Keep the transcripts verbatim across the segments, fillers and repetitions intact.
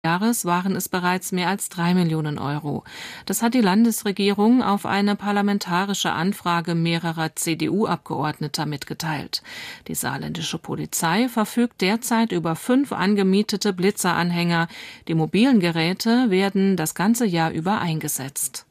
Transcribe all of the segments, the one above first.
Jahres waren es bereits mehr als drei Millionen Euro. Das hat die Landesregierung auf eine parlamentarische Anfrage mehrerer C D U-Abgeordneter mitgeteilt. Die saarländische Polizei verfügt derzeit über fünf angemietete Blitzeranhänger. Die mobilen Geräte werden das ganze Jahr über eingesetzt.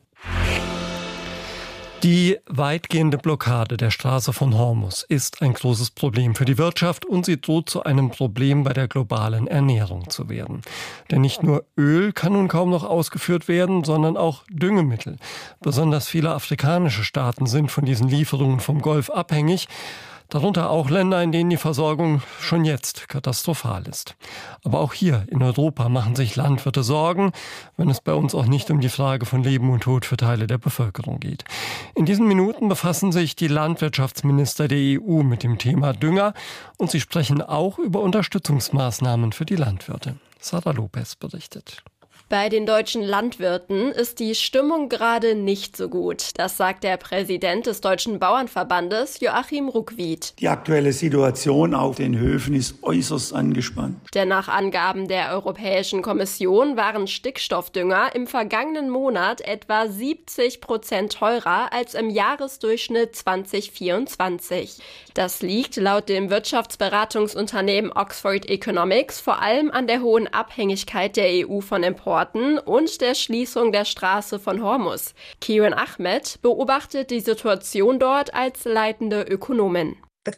Die weitgehende Blockade der Straße von Hormuz ist ein großes Problem für die Wirtschaft und sie droht zu einem Problem bei der globalen Ernährung zu werden. Denn nicht nur Öl kann nun kaum noch ausgeführt werden, sondern auch Düngemittel. Besonders viele afrikanische Staaten sind von diesen Lieferungen vom Golf abhängig. Darunter auch Länder, in denen die Versorgung schon jetzt katastrophal ist. Aber auch hier in Europa machen sich Landwirte Sorgen, wenn es bei uns auch nicht um die Frage von Leben und Tod für Teile der Bevölkerung geht. In diesen Minuten befassen sich die Landwirtschaftsminister der E U mit dem Thema Dünger und sie sprechen auch über Unterstützungsmaßnahmen für die Landwirte. Sara Lopez berichtet. Bei den deutschen Landwirten ist die Stimmung gerade nicht so gut. Das sagt der Präsident des Deutschen Bauernverbandes, Joachim Ruckwied. Die aktuelle Situation auf den Höfen ist äußerst angespannt. Denn nach Angaben der Europäischen Kommission waren Stickstoffdünger im vergangenen Monat etwa siebzig Prozent teurer als im Jahresdurchschnitt zwanzig vierundzwanzig. Das liegt laut dem Wirtschaftsberatungsunternehmen Oxford Economics vor allem an der hohen Abhängigkeit der E U von Importen und der Schließung der Straße von Hormuz. Kiran Ahmed beobachtet die Situation dort als leitende Ökonomin.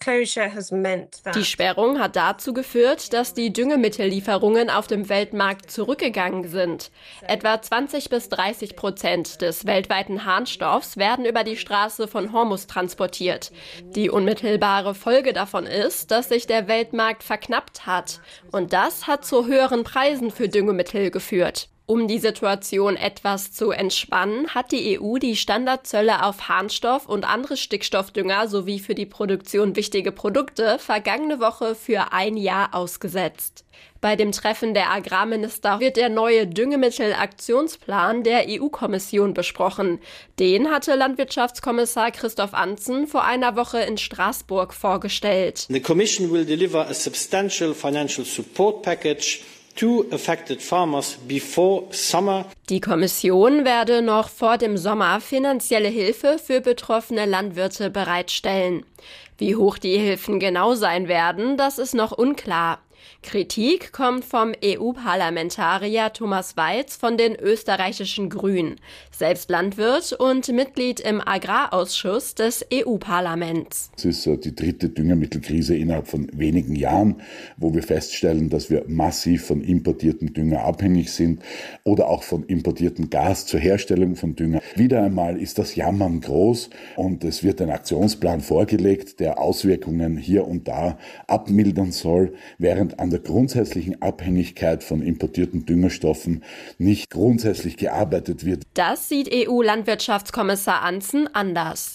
Die Sperrung hat dazu geführt, dass die Düngemittellieferungen auf dem Weltmarkt zurückgegangen sind. Etwa zwanzig bis dreißig Prozent des weltweiten Harnstoffs werden über die Straße von Hormuz transportiert. Die unmittelbare Folge davon ist, dass sich der Weltmarkt verknappt hat. Und das hat zu höheren Preisen für Düngemittel geführt. Um die Situation etwas zu entspannen, hat die E U die Standardzölle auf Harnstoff und andere Stickstoffdünger sowie für die Produktion wichtige Produkte vergangene Woche für ein Jahr ausgesetzt. Bei dem Treffen der Agrarminister wird der neue Düngemittelaktionsplan der E U-Kommission besprochen. Den hatte Landwirtschaftskommissar Christoph Antzen vor einer Woche in Straßburg vorgestellt. The Commission will deliver a substantial financial support package to affected farmers before summer. Die Kommission werde noch vor dem Sommer finanzielle Hilfe für betroffene Landwirte bereitstellen. Wie hoch die Hilfen genau sein werden, das ist noch unklar. Kritik kommt vom E U-Parlamentarier Thomas Weiz von den österreichischen Grünen, selbst Landwirt und Mitglied im Agrarausschuss des E U-Parlaments. Es ist die dritte Düngemittelkrise innerhalb von wenigen Jahren, wo wir feststellen, dass wir massiv von importierten Dünger abhängig sind oder auch von importiertem Gas zur Herstellung von Dünger. Wieder einmal ist das Jammern groß und es wird ein Aktionsplan vorgelegt, der Auswirkungen hier und da abmildern soll, während an der grundsätzlichen Abhängigkeit von importierten Düngerstoffen nicht grundsätzlich gearbeitet wird. Das sieht E U-Landwirtschaftskommissar Antzen anders.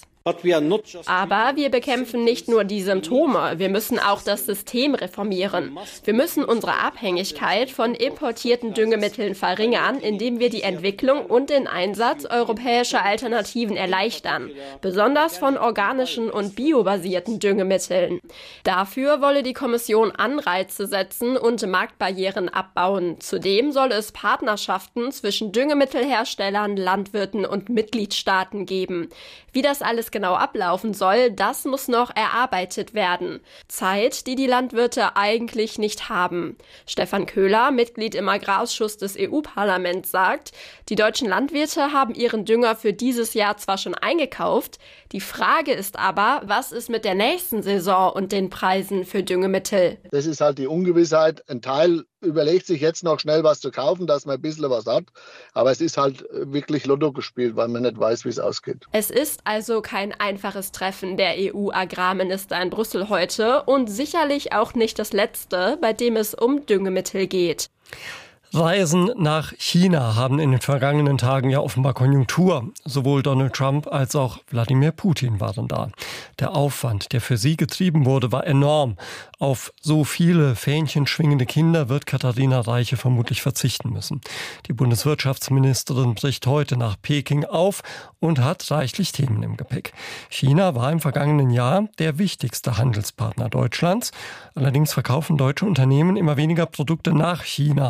Aber wir bekämpfen nicht nur die Symptome, wir müssen auch das System reformieren. Wir müssen unsere Abhängigkeit von importierten Düngemitteln verringern, indem wir die Entwicklung und den Einsatz europäischer Alternativen erleichtern, besonders von organischen und biobasierten Düngemitteln. Dafür wolle die Kommission Anreize setzen und Marktbarrieren abbauen. Zudem soll es Partnerschaften zwischen Düngemittelherstellern, Landwirten und Mitgliedstaaten geben. Wie das alles genau ablaufen soll, das muss noch erarbeitet werden. Zeit, die die Landwirte eigentlich nicht haben. Stefan Köhler, Mitglied im Agrarausschuss des E U-Parlaments, sagt, die deutschen Landwirte haben ihren Dünger für dieses Jahr zwar schon eingekauft, die Frage ist aber, was ist mit der nächsten Saison und den Preisen für Düngemittel? Das ist halt die Ungewissheit. Ein Teil überlegt sich jetzt noch schnell was zu kaufen, dass man ein bisschen was hat. Aber es ist halt wirklich Lotto gespielt, weil man nicht weiß, wie es ausgeht. Es ist also kein einfaches Treffen der E U-Agrarminister in Brüssel heute und sicherlich auch nicht das letzte, bei dem es um Düngemittel geht. Reisen nach China haben in den vergangenen Tagen ja offenbar Konjunktur. Sowohl Donald Trump als auch Wladimir Putin waren da. Der Aufwand, der für sie getrieben wurde, war enorm. Auf so viele Fähnchen schwingende Kinder wird Katharina Reiche vermutlich verzichten müssen. Die Bundeswirtschaftsministerin bricht heute nach Peking auf und hat reichlich Themen im Gepäck. China war im vergangenen Jahr der wichtigste Handelspartner Deutschlands. Allerdings verkaufen deutsche Unternehmen immer weniger Produkte nach China.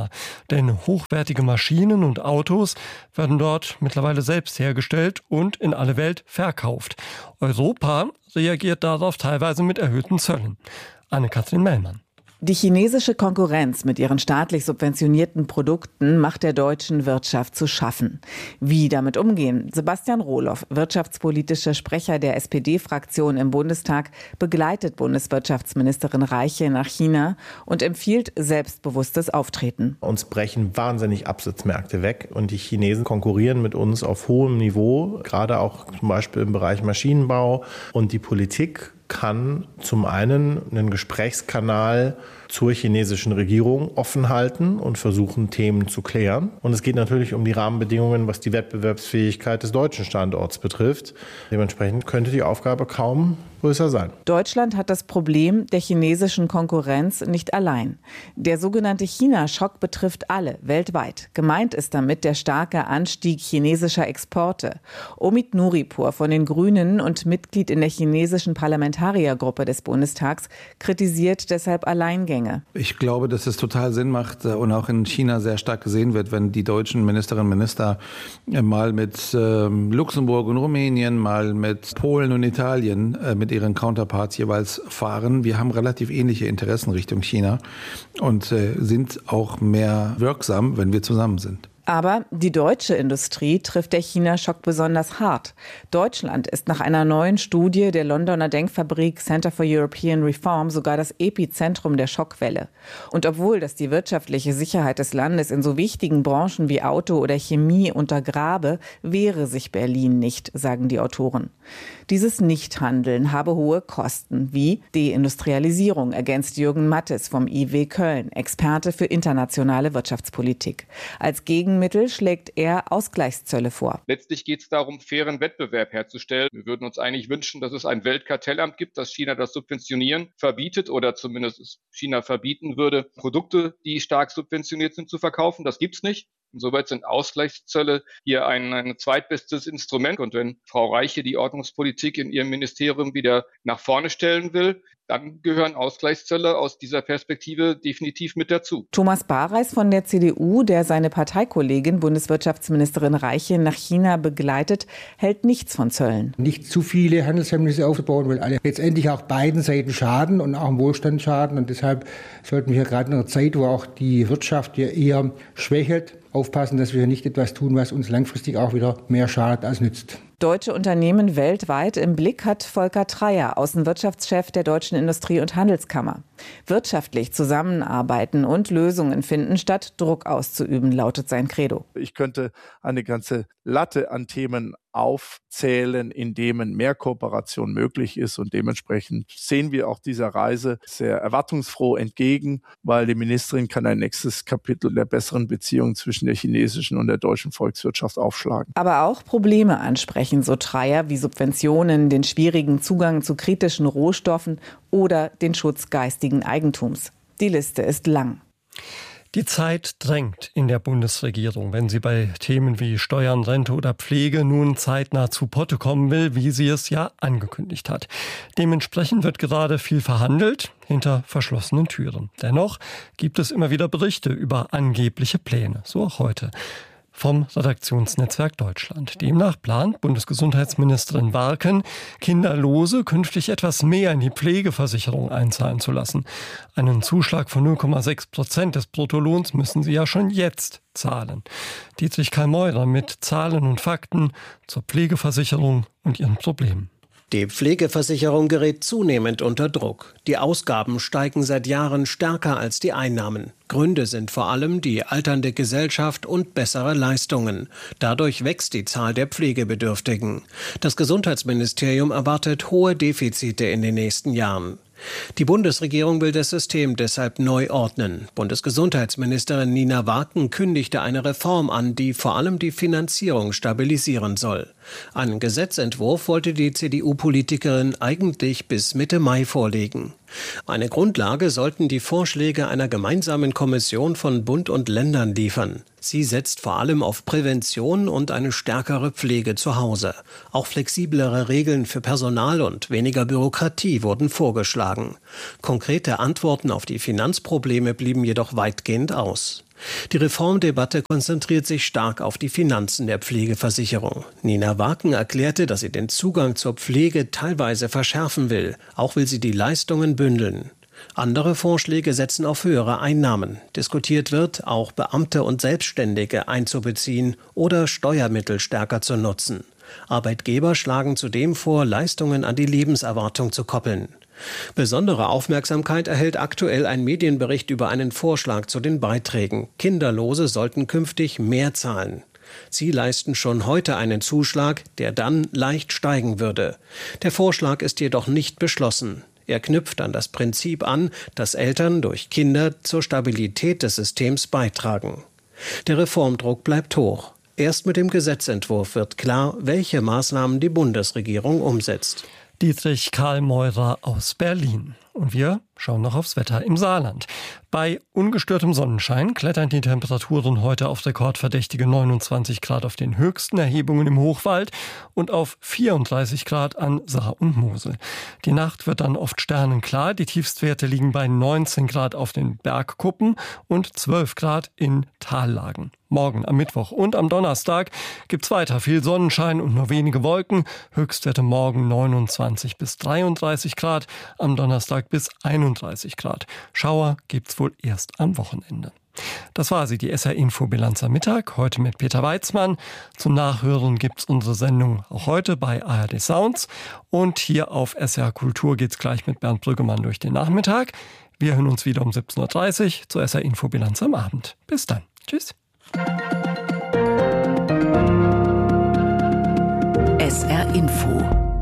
Denn hochwertige Maschinen und Autos werden dort mittlerweile selbst hergestellt und in alle Welt verkauft. Europa reagiert darauf teilweise mit erhöhten Zöllen. Anne-Kathrin Mellmann. Die chinesische Konkurrenz mit ihren staatlich subventionierten Produkten macht der deutschen Wirtschaft zu schaffen. Wie damit umgehen? Sebastian Rohloff, wirtschaftspolitischer Sprecher der S P D-Fraktion im Bundestag, begleitet Bundeswirtschaftsministerin Reiche nach China und empfiehlt selbstbewusstes Auftreten. Uns brechen wahnsinnig Absatzmärkte weg und die Chinesen konkurrieren mit uns auf hohem Niveau, gerade auch zum Beispiel im Bereich Maschinenbau, und die Politik kann zum einen einen Gesprächskanal zur chinesischen Regierung offen halten und versuchen, Themen zu klären. Und es geht natürlich um die Rahmenbedingungen, was die Wettbewerbsfähigkeit des deutschen Standorts betrifft. Dementsprechend könnte die Aufgabe kaum größer sein. Deutschland hat das Problem der chinesischen Konkurrenz nicht allein. Der sogenannte China-Schock betrifft alle weltweit. Gemeint ist damit der starke Anstieg chinesischer Exporte. Omid Nuripur von den Grünen und Mitglied in der chinesischen Parlamentariergruppe des Bundestags kritisiert deshalb Alleingänge. Ich glaube, dass es total Sinn macht und auch in China sehr stark gesehen wird, wenn die deutschen Ministerinnen und Minister mal mit äh, Luxemburg und Rumänien, mal mit Polen und Italien, äh, mit ihren Counterparts jeweils fahren. Wir haben relativ ähnliche Interessen Richtung China und äh, sind auch mehr wirksam, wenn wir zusammen sind. Aber die deutsche Industrie trifft der China-Schock besonders hart. Deutschland ist nach einer neuen Studie der Londoner Denkfabrik Center for European Reform sogar das Epizentrum der Schockwelle. Und obwohl das die wirtschaftliche Sicherheit des Landes in so wichtigen Branchen wie Auto oder Chemie untergrabe, wehre sich Berlin nicht, sagen die Autoren. Dieses Nichthandeln habe hohe Kosten, wie Deindustrialisierung, ergänzt Jürgen Mattes vom I W Köln, Experte für internationale Wirtschaftspolitik. Als Gegenmittel schlägt er Ausgleichszölle vor. Letztlich geht es darum, fairen Wettbewerb herzustellen. Wir würden uns eigentlich wünschen, dass es ein Weltkartellamt gibt, das China das Subventionieren verbietet oder zumindest China verbieten würde, Produkte, die stark subventioniert sind, zu verkaufen. Das gibt's nicht. Insoweit sind Ausgleichszölle hier ein, ein zweitbestes Instrument. Und wenn Frau Reiche die Ordnungspolitik in ihrem Ministerium wieder nach vorne stellen will, dann gehören Ausgleichszölle aus dieser Perspektive definitiv mit dazu. Thomas Bareis von der C D U, der seine Parteikollegin Bundeswirtschaftsministerin Reiche nach China begleitet, hält nichts von Zöllen. Nicht zu viele Handelshemmnisse aufzubauen, weil alle letztendlich auch beiden Seiten schaden und auch im Wohlstand schaden. Und deshalb sollten wir gerade in einer Zeit, wo auch die Wirtschaft ja eher schwächelt, aufpassen, dass wir nicht etwas tun, was uns langfristig auch wieder mehr schadet als nützt. Deutsche Unternehmen weltweit im Blick hat Volker Treyer, Außenwirtschaftschef der Deutschen Industrie- und Handelskammer. Wirtschaftlich zusammenarbeiten und Lösungen finden, statt Druck auszuüben, lautet sein Credo. Ich könnte eine ganze Latte an Themen aufzählen, in denen mehr Kooperation möglich ist. Und dementsprechend sehen wir auch dieser Reise sehr erwartungsfroh entgegen, weil die Ministerin kann ein nächstes Kapitel der besseren Beziehung zwischen der chinesischen und der deutschen Volkswirtschaft aufschlagen. Aber auch Probleme ansprechen, so Treyer, wie Subventionen, den schwierigen Zugang zu kritischen Rohstoffen oder den Schutz geistigen Eigentums. Die Liste ist lang. Die Zeit drängt in der Bundesregierung, wenn sie bei Themen wie Steuern, Rente oder Pflege nun zeitnah zu Potte kommen will, wie sie es ja angekündigt hat. Dementsprechend wird gerade viel verhandelt, hinter verschlossenen Türen. Dennoch gibt es immer wieder Berichte über angebliche Pläne, so auch heute vom Redaktionsnetzwerk Deutschland. Demnach plant Bundesgesundheitsministerin Warken, Kinderlose künftig etwas mehr in die Pflegeversicherung einzahlen zu lassen. Einen Zuschlag von null Komma sechs Prozent des Bruttolohns müssen sie ja schon jetzt zahlen. Dietrich Karl-Meurer mit Zahlen und Fakten zur Pflegeversicherung und ihren Problemen. Die Pflegeversicherung gerät zunehmend unter Druck. Die Ausgaben steigen seit Jahren stärker als die Einnahmen. Gründe sind vor allem die alternde Gesellschaft und bessere Leistungen. Dadurch wächst die Zahl der Pflegebedürftigen. Das Gesundheitsministerium erwartet hohe Defizite in den nächsten Jahren. Die Bundesregierung will das System deshalb neu ordnen. Bundesgesundheitsministerin Nina Warken kündigte eine Reform an, die vor allem die Finanzierung stabilisieren soll. Einen Gesetzentwurf wollte die C D U-Politikerin eigentlich bis Mitte Mai vorlegen. Eine Grundlage sollten die Vorschläge einer gemeinsamen Kommission von Bund und Ländern liefern. Sie setzt vor allem auf Prävention und eine stärkere Pflege zu Hause. Auch flexiblere Regeln für Personal und weniger Bürokratie wurden vorgeschlagen. Konkrete Antworten auf die Finanzprobleme blieben jedoch weitgehend aus. Die Reformdebatte konzentriert sich stark auf die Finanzen der Pflegeversicherung. Nina Waken erklärte, dass sie den Zugang zur Pflege teilweise verschärfen will. Auch will sie die Leistungen bündeln. Andere Vorschläge setzen auf höhere Einnahmen. Diskutiert wird, auch Beamte und Selbstständige einzubeziehen oder Steuermittel stärker zu nutzen. Arbeitgeber schlagen zudem vor, Leistungen an die Lebenserwartung zu koppeln. Besondere Aufmerksamkeit erhält aktuell ein Medienbericht über einen Vorschlag zu den Beiträgen. Kinderlose sollten künftig mehr zahlen. Sie leisten schon heute einen Zuschlag, der dann leicht steigen würde. Der Vorschlag ist jedoch nicht beschlossen. Er knüpft an das Prinzip an, dass Eltern durch Kinder zur Stabilität des Systems beitragen. Der Reformdruck bleibt hoch. Erst mit dem Gesetzentwurf wird klar, welche Maßnahmen die Bundesregierung umsetzt. Dietrich Karl Meurer aus Berlin. Und wir schauen noch aufs Wetter im Saarland. Bei ungestörtem Sonnenschein klettern die Temperaturen heute auf rekordverdächtige neunundzwanzig Grad auf den höchsten Erhebungen im Hochwald und auf vierunddreißig Grad an Saar und Mosel. Die Nacht wird dann oft sternenklar. Die Tiefstwerte liegen bei neunzehn Grad auf den Bergkuppen und zwölf Grad in Tallagen. Morgen am Mittwoch und am Donnerstag gibt's weiter viel Sonnenschein und nur wenige Wolken. Höchstwerte morgen neunundzwanzig bis dreiunddreißig Grad, am Donnerstag bis einunddreißig Grad. Schauer gibt's wohl erst am Wochenende. Das war sie, die S R-Info-Bilanz am Mittag, heute mit Peter Weizmann. Zum Nachhören gibt's unsere Sendung auch heute bei A R D Sounds. Und hier auf S R Kultur geht's gleich mit Bernd Brüggemann durch den Nachmittag. Wir hören uns wieder um siebzehn Uhr dreißig zur S R-Info-Bilanz am Abend. Bis dann. Tschüss. S R Info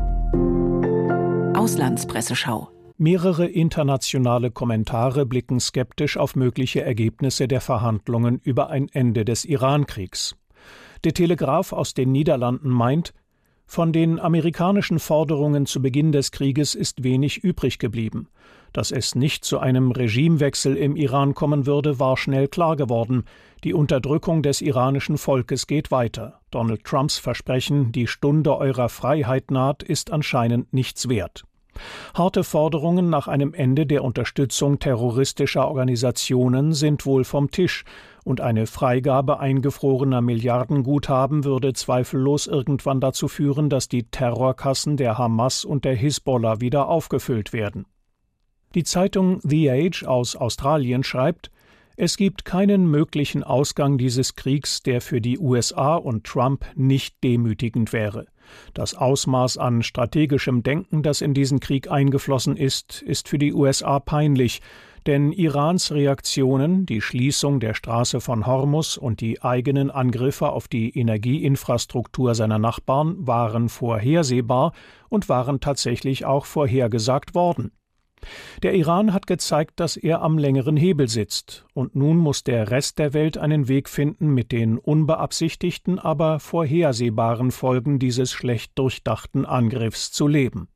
Auslandspresseschau. Mehrere internationale Kommentare blicken skeptisch auf mögliche Ergebnisse der Verhandlungen über ein Ende des Iran-Kriegs. Der Telegraph aus den Niederlanden meint, von den amerikanischen Forderungen zu Beginn des Krieges ist wenig übrig geblieben. Dass es nicht zu einem Regimewechsel im Iran kommen würde, war schnell klar geworden. Die Unterdrückung des iranischen Volkes geht weiter. Donald Trumps Versprechen, die Stunde eurer Freiheit naht, ist anscheinend nichts wert. Harte Forderungen nach einem Ende der Unterstützung terroristischer Organisationen sind wohl vom Tisch, und eine Freigabe eingefrorener Milliardenguthaben würde zweifellos irgendwann dazu führen, dass die Terrorkassen der Hamas und der Hisbollah wieder aufgefüllt werden. Die Zeitung The Age aus Australien schreibt, es gibt keinen möglichen Ausgang dieses Kriegs, der für die U S A und Trump nicht demütigend wäre. Das Ausmaß an strategischem Denken, das in diesen Krieg eingeflossen ist, ist für die U S A peinlich, denn Irans Reaktionen, die Schließung der Straße von Hormuz und die eigenen Angriffe auf die Energieinfrastruktur seiner Nachbarn waren vorhersehbar und waren tatsächlich auch vorhergesagt worden. Der Iran hat gezeigt, dass er am längeren Hebel sitzt, und nun muss der Rest der Welt einen Weg finden, mit den unbeabsichtigten, aber vorhersehbaren Folgen dieses schlecht durchdachten Angriffs zu leben.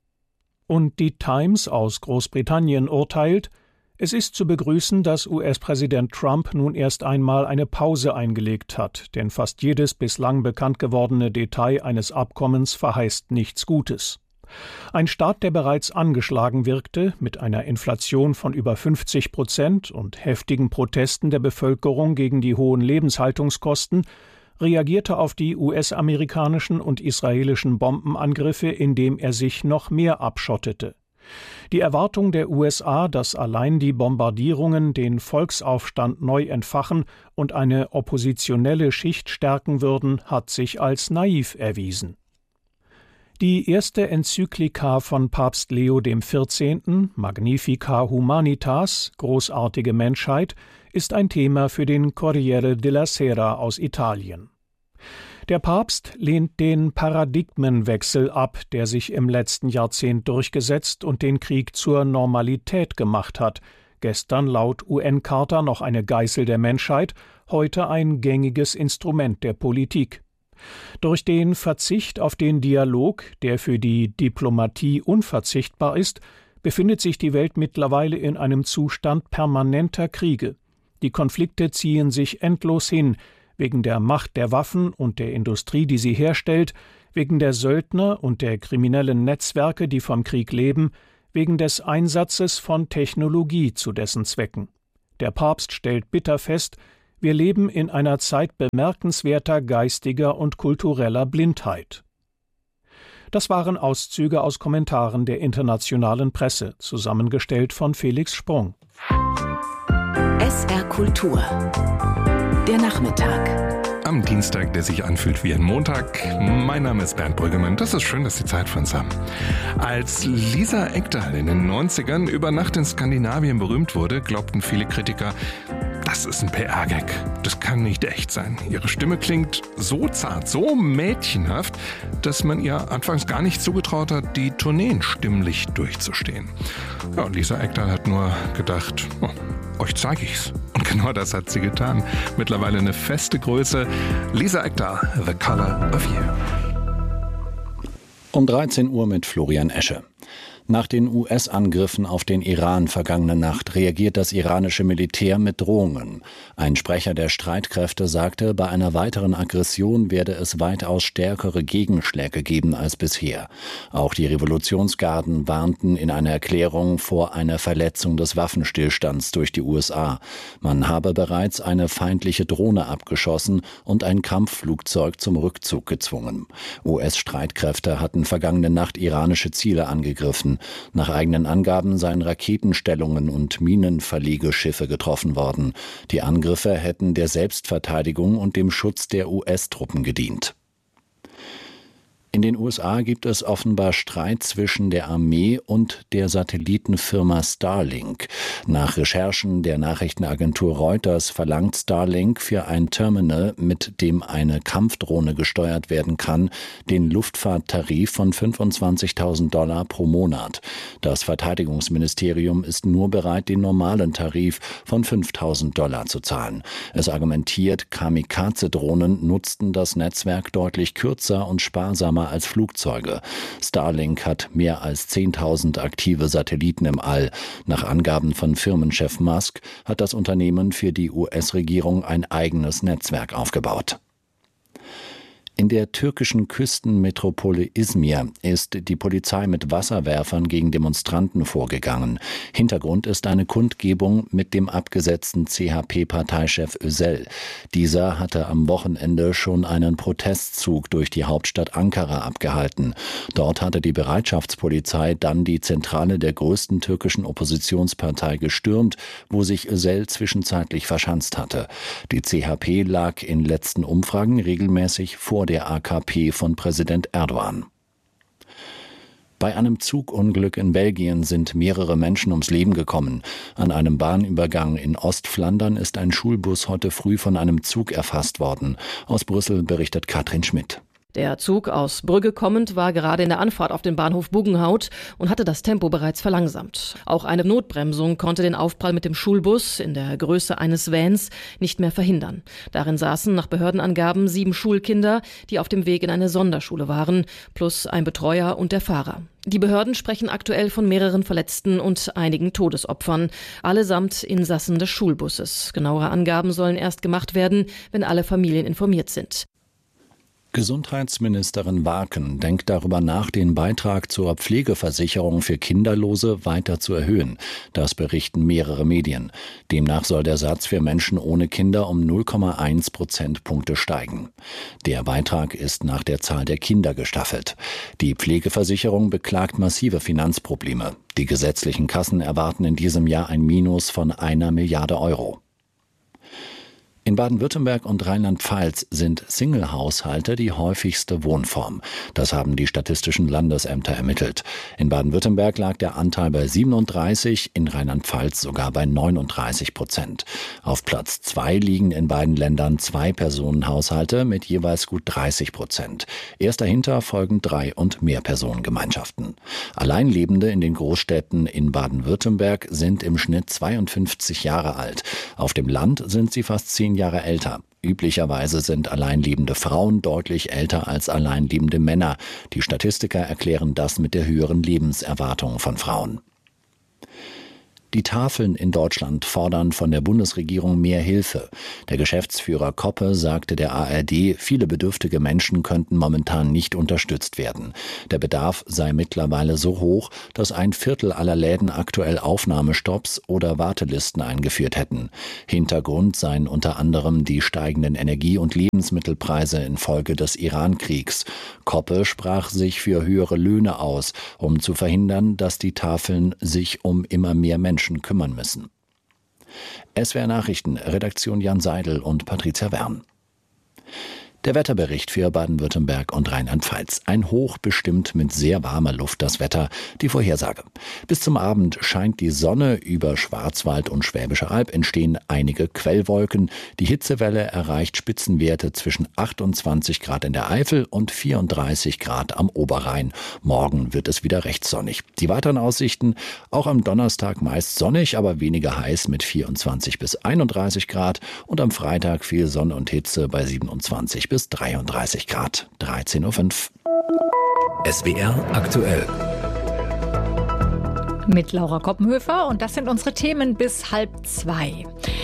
Und die Times aus Großbritannien urteilt, es ist zu begrüßen, dass U S-Präsident Trump nun erst einmal eine Pause eingelegt hat, denn fast jedes bislang bekannt gewordene Detail eines Abkommens verheißt nichts Gutes. Ein Staat, der bereits angeschlagen wirkte, mit einer Inflation von über fünfzig Prozent und heftigen Protesten der Bevölkerung gegen die hohen Lebenshaltungskosten, reagierte auf die U S-amerikanischen und israelischen Bombenangriffe, indem er sich noch mehr abschottete. Die Erwartung der U S A, dass allein die Bombardierungen den Volksaufstand neu entfachen und eine oppositionelle Schicht stärken würden, hat sich als naiv erwiesen. Die erste Enzyklika von Papst Leo der vierzehnte, Magnifica Humanitas, großartige Menschheit, ist ein Thema für den Corriere della Sera aus Italien. Der Papst lehnt den Paradigmenwechsel ab, der sich im letzten Jahrzehnt durchgesetzt und den Krieg zur Normalität gemacht hat. Gestern laut U N-Charta noch eine Geißel der Menschheit, heute ein gängiges Instrument der Politik. Durch den Verzicht auf den Dialog, der für die Diplomatie unverzichtbar ist, befindet sich die Welt mittlerweile in einem Zustand permanenter Kriege. Die Konflikte ziehen sich endlos hin, wegen der Macht der Waffen und der Industrie, die sie herstellt, wegen der Söldner und der kriminellen Netzwerke, die vom Krieg leben, wegen des Einsatzes von Technologie zu dessen Zwecken. Der Papst stellt bitter fest, Wir leben in einer Zeit bemerkenswerter geistiger und kultureller Blindheit. Das waren Auszüge aus Kommentaren der internationalen Presse, zusammengestellt von Felix Sprung. S R Kultur. Der Nachmittag. Am Dienstag, der sich anfühlt wie ein Montag. Mein Name ist Bernd Brüggemann. Das ist schön, dass Sie Zeit für uns haben. Als Lisa Ekdahl in den neunzigern über Nacht in Skandinavien berühmt wurde, glaubten viele Kritiker, das ist ein P R-Gag. Das kann nicht echt sein. Ihre Stimme klingt so zart, so mädchenhaft, dass man ihr anfangs gar nicht zugetraut hat, die Tourneen stimmlich durchzustehen. Ja, und Lisa Ekdahl hat nur gedacht, oh, euch zeige ich's. Und genau das hat sie getan. Mittlerweile eine feste Größe. Lisa Ekdahl, The Color of You. Um dreizehn Uhr mit Florian Esche. Nach den U S-Angriffen auf den Iran vergangene Nacht reagiert das iranische Militär mit Drohungen. Ein Sprecher der Streitkräfte sagte, bei einer weiteren Aggression werde es weitaus stärkere Gegenschläge geben als bisher. Auch die Revolutionsgarden warnten in einer Erklärung vor einer Verletzung des Waffenstillstands durch die U S A. Man habe bereits eine feindliche Drohne abgeschossen und ein Kampfflugzeug zum Rückzug gezwungen. U S-Streitkräfte hatten vergangene Nacht iranische Ziele angegriffen. Nach eigenen Angaben seien Raketenstellungen und Minenverlegeschiffe getroffen worden. Die Angriffe hätten der Selbstverteidigung und dem Schutz der U S-Truppen gedient. In den U S A gibt es offenbar Streit zwischen der Armee und der Satellitenfirma Starlink. Nach Recherchen der Nachrichtenagentur Reuters verlangt Starlink für ein Terminal, mit dem eine Kampfdrohne gesteuert werden kann, den Luftfahrttarif von fünfundzwanzigtausend Dollar pro Monat. Das Verteidigungsministerium ist nur bereit, den normalen Tarif von fünftausend Dollar zu zahlen. Es argumentiert, Kamikaze-Drohnen nutzten das Netzwerk deutlich kürzer und sparsamer als Flugzeuge. Starlink hat mehr als zehntausend aktive Satelliten im All. Nach Angaben von Firmenchef Musk hat das Unternehmen für die U S-Regierung ein eigenes Netzwerk aufgebaut. In der türkischen Küstenmetropole Izmir ist die Polizei mit Wasserwerfern gegen Demonstranten vorgegangen. Hintergrund ist eine Kundgebung mit dem abgesetzten C H P-Parteichef Özel. Dieser hatte am Wochenende schon einen Protestzug durch die Hauptstadt Ankara abgehalten. Dort hatte die Bereitschaftspolizei dann die Zentrale der größten türkischen Oppositionspartei gestürmt, wo sich Özel zwischenzeitlich verschanzt hatte. Die C H P lag in letzten Umfragen regelmäßig vor der A K P von Präsident Erdogan. Bei einem Zugunglück in Belgien sind mehrere Menschen ums Leben gekommen. An einem Bahnübergang in Ostflandern ist ein Schulbus heute früh von einem Zug erfasst worden. Aus Brüssel berichtet Katrin Schmidt. Der Zug aus Brügge kommend war gerade in der Anfahrt auf den Bahnhof Buggenhout und hatte das Tempo bereits verlangsamt. Auch eine Notbremsung konnte den Aufprall mit dem Schulbus in der Größe eines Vans nicht mehr verhindern. Darin saßen nach Behördenangaben sieben Schulkinder, die auf dem Weg in eine Sonderschule waren, plus ein Betreuer und der Fahrer. Die Behörden sprechen aktuell von mehreren Verletzten und einigen Todesopfern, allesamt Insassen des Schulbusses. Genauere Angaben sollen erst gemacht werden, wenn alle Familien informiert sind. Gesundheitsministerin Waaken denkt darüber nach, den Beitrag zur Pflegeversicherung für Kinderlose weiter zu erhöhen. Das berichten mehrere Medien. Demnach soll der Satz für Menschen ohne Kinder um null Komma eins Prozentpunkte steigen. Der Beitrag ist nach der Zahl der Kinder gestaffelt. Die Pflegeversicherung beklagt massive Finanzprobleme. Die gesetzlichen Kassen erwarten in diesem Jahr ein Minus von einer Milliarde Euro. In Baden-Württemberg und Rheinland-Pfalz sind Single-Haushalte die häufigste Wohnform. Das haben die statistischen Landesämter ermittelt. In Baden-Württemberg lag der Anteil bei siebenunddreißig, in Rheinland-Pfalz sogar bei neununddreißig Prozent. Auf Platz zwei liegen in beiden Ländern Zwei-Personen-Haushalte mit jeweils gut dreißig Prozent. Erst dahinter folgen Drei- und Mehrpersonengemeinschaften. Alleinlebende in den Großstädten in Baden-Württemberg sind im Schnitt zweiundfünfzig Jahre alt. Auf dem Land sind sie fast zehn Jahre älter. Üblicherweise sind alleinlebende Frauen deutlich älter als alleinlebende Männer. Die Statistiker erklären das mit der höheren Lebenserwartung von Frauen. Die Tafeln in Deutschland fordern von der Bundesregierung mehr Hilfe. Der Geschäftsführer Koppe sagte der A R D, viele bedürftige Menschen könnten momentan nicht unterstützt werden. Der Bedarf sei mittlerweile so hoch, dass ein Viertel aller Läden aktuell Aufnahmestopps oder Wartelisten eingeführt hätten. Hintergrund seien unter anderem die steigenden Energie- und Lebensmittelpreise infolge des Iran-Kriegs. Koppe sprach sich für höhere Löhne aus, um zu verhindern, dass die Tafeln sich um immer mehr Menschen kümmern müssen. S W R Nachrichten, Redaktion Jan Seidel und Patricia Wern. Der Wetterbericht für Baden-Württemberg und Rheinland-Pfalz. Ein Hoch bestimmt mit sehr warmer Luft das Wetter. Die Vorhersage. Bis zum Abend scheint die Sonne. Über Schwarzwald und Schwäbische Alb entstehen einige Quellwolken. Die Hitzewelle erreicht Spitzenwerte zwischen achtundzwanzig Grad in der Eifel und vierunddreißig Grad am Oberrhein. Morgen wird es wieder recht sonnig. Die weiteren Aussichten: auch am Donnerstag meist sonnig, aber weniger heiß mit vierundzwanzig bis einunddreißig Grad. Und am Freitag viel Sonne und Hitze bei siebenundzwanzig bis dreiunddreißig Grad. dreizehn Uhr fünf. S W R aktuell. Mit Laura Koppenhöfer, und das sind unsere Themen bis halb zwei.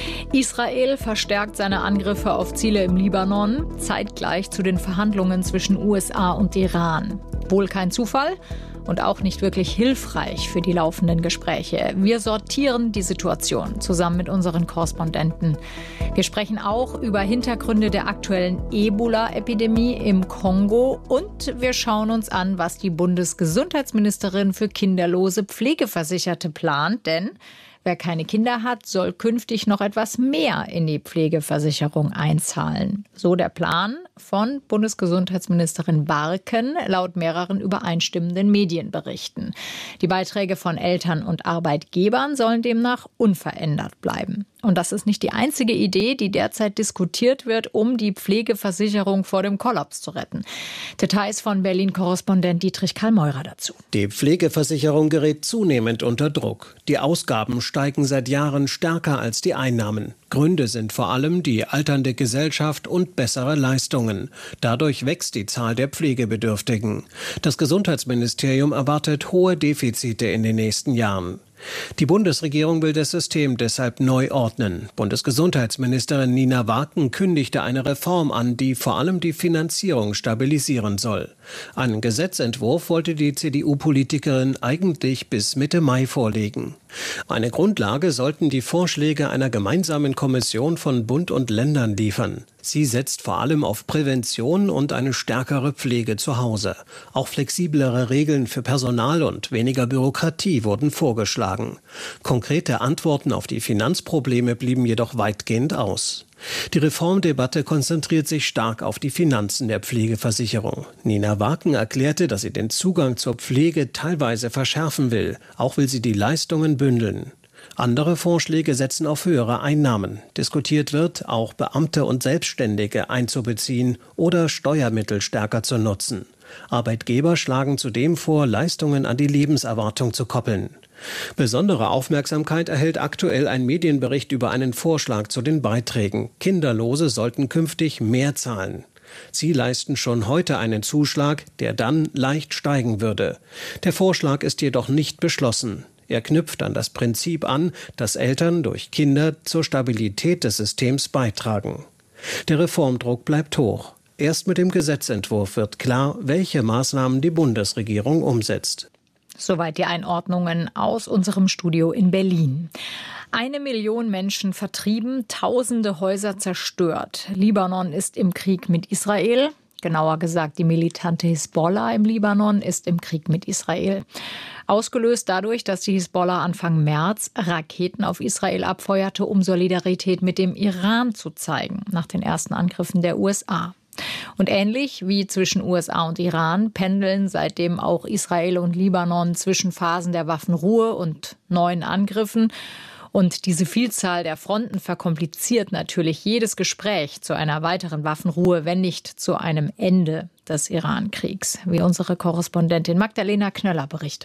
Israel verstärkt seine Angriffe auf Ziele im Libanon, zeitgleich zu den Verhandlungen zwischen U S A und Iran. Wohl kein Zufall und auch nicht wirklich hilfreich für die laufenden Gespräche. Wir sortieren die Situation zusammen mit unseren Korrespondenten. Wir sprechen auch über Hintergründe der aktuellen Ebola-Epidemie im Kongo und wir schauen uns an, was die Bundesgesundheitsministerin für kinderlose Pflegeversicherte plant, denn wer keine Kinder hat, soll künftig noch etwas mehr in die Pflegeversicherung einzahlen. So der Plan von Bundesgesundheitsministerin Barken laut mehreren übereinstimmenden Medienberichten. Die Beiträge von Eltern und Arbeitgebern sollen demnach unverändert bleiben. Und das ist nicht die einzige Idee, die derzeit diskutiert wird, um die Pflegeversicherung vor dem Kollaps zu retten. Details von Berlin-Korrespondent Dietrich Karl-Meurer dazu. Die Pflegeversicherung gerät zunehmend unter Druck. Die Ausgaben steigen seit Jahren stärker als die Einnahmen. Gründe sind vor allem die alternde Gesellschaft und bessere Leistungen. Dadurch wächst die Zahl der Pflegebedürftigen. Das Gesundheitsministerium erwartet hohe Defizite in den nächsten Jahren. Die Bundesregierung will das System deshalb neu ordnen. Bundesgesundheitsministerin Nina Waken kündigte eine Reform an, die vor allem die Finanzierung stabilisieren soll. Einen Gesetzentwurf wollte die C D U-Politikerin eigentlich bis Mitte Mai vorlegen. Eine Grundlage sollten die Vorschläge einer gemeinsamen Kommission von Bund und Ländern liefern. Sie setzt vor allem auf Prävention und eine stärkere Pflege zu Hause. Auch flexiblere Regeln für Personal und weniger Bürokratie wurden vorgeschlagen. Konkrete Antworten auf die Finanzprobleme blieben jedoch weitgehend aus. Die Reformdebatte konzentriert sich stark auf die Finanzen der Pflegeversicherung. Nina Waken erklärte, dass sie den Zugang zur Pflege teilweise verschärfen will. Auch will sie die Leistungen bündeln. Andere Vorschläge setzen auf höhere Einnahmen. Diskutiert wird, auch Beamte und Selbstständige einzubeziehen oder Steuermittel stärker zu nutzen. Arbeitgeber schlagen zudem vor, Leistungen an die Lebenserwartung zu koppeln. Besondere Aufmerksamkeit erhält aktuell ein Medienbericht über einen Vorschlag zu den Beiträgen. Kinderlose sollten künftig mehr zahlen. Sie leisten schon heute einen Zuschlag, der dann leicht steigen würde. Der Vorschlag ist jedoch nicht beschlossen. Er knüpft an das Prinzip an, dass Eltern durch Kinder zur Stabilität des Systems beitragen. Der Reformdruck bleibt hoch. Erst mit dem Gesetzentwurf wird klar, welche Maßnahmen die Bundesregierung umsetzt. Soweit die Einordnungen aus unserem Studio in Berlin. Eine Million Menschen vertrieben, tausende Häuser zerstört. Libanon ist im Krieg mit Israel. Genauer gesagt, die militante Hisbollah im Libanon ist im Krieg mit Israel. Ausgelöst dadurch, dass die Hisbollah Anfang März Raketen auf Israel abfeuerte, um Solidarität mit dem Iran zu zeigen, nach den ersten Angriffen der U S A. Und ähnlich wie zwischen U S A und Iran pendeln seitdem auch Israel und Libanon zwischen Phasen der Waffenruhe und neuen Angriffen. Und diese Vielzahl der Fronten verkompliziert natürlich jedes Gespräch zu einer weiteren Waffenruhe, wenn nicht zu einem Ende des Iran-Kriegs, wie unsere Korrespondentin Magdalena Knöller berichtet.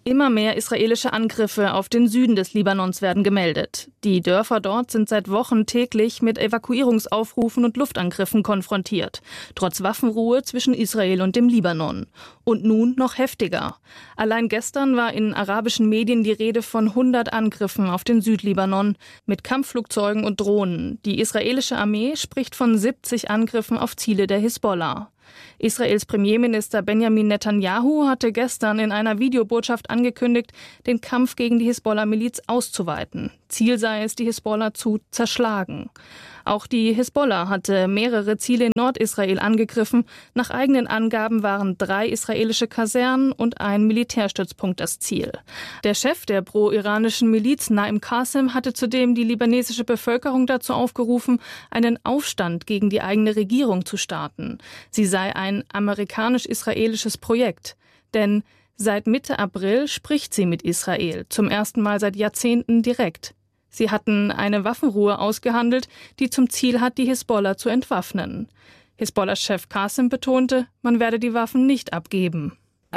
Immer mehr israelische Angriffe auf den Süden des Libanons werden gemeldet. Die Dörfer dort sind seit Wochen täglich mit Evakuierungsaufrufen und Luftangriffen konfrontiert, trotz Waffenruhe zwischen Israel und dem Libanon. Und nun noch heftiger. Allein gestern war in arabischen Medien die Rede von hundert Angriffen auf den Südlibanon mit Kampfflugzeugen und Drohnen. Die israelische Armee spricht von siebzig Angriffen auf Ziele der Hisbollah. Israels Premierminister Benjamin Netanyahu hatte gestern in einer Videobotschaft angekündigt, den Kampf gegen die Hisbollah-Miliz auszuweiten. Ziel sei es, die Hisbollah zu zerschlagen. Auch die Hisbollah hatte mehrere Ziele in Nordisrael angegriffen. Nach eigenen Angaben waren drei israelische Kasernen und ein Militärstützpunkt das Ziel. Der Chef der pro-iranischen Miliz Naim Qasem hatte zudem die libanesische Bevölkerung dazu aufgerufen, einen Aufstand gegen die eigene Regierung zu starten. Sie sei ein amerikanisch-israelisches Projekt. Denn seit Mitte April spricht sie mit Israel, zum ersten Mal seit Jahrzehnten direkt. Sie hatten eine Waffenruhe ausgehandelt, die zum Ziel hat, die Hisbollah zu entwaffnen. Hisbollah-Chef Qasem betonte, man werde die Waffen nicht abgeben.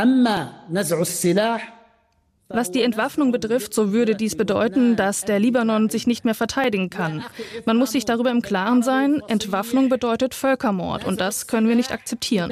Was die Entwaffnung betrifft, so würde dies bedeuten, dass der Libanon sich nicht mehr verteidigen kann. Man muss sich darüber im Klaren sein, Entwaffnung bedeutet Völkermord und das können wir nicht akzeptieren.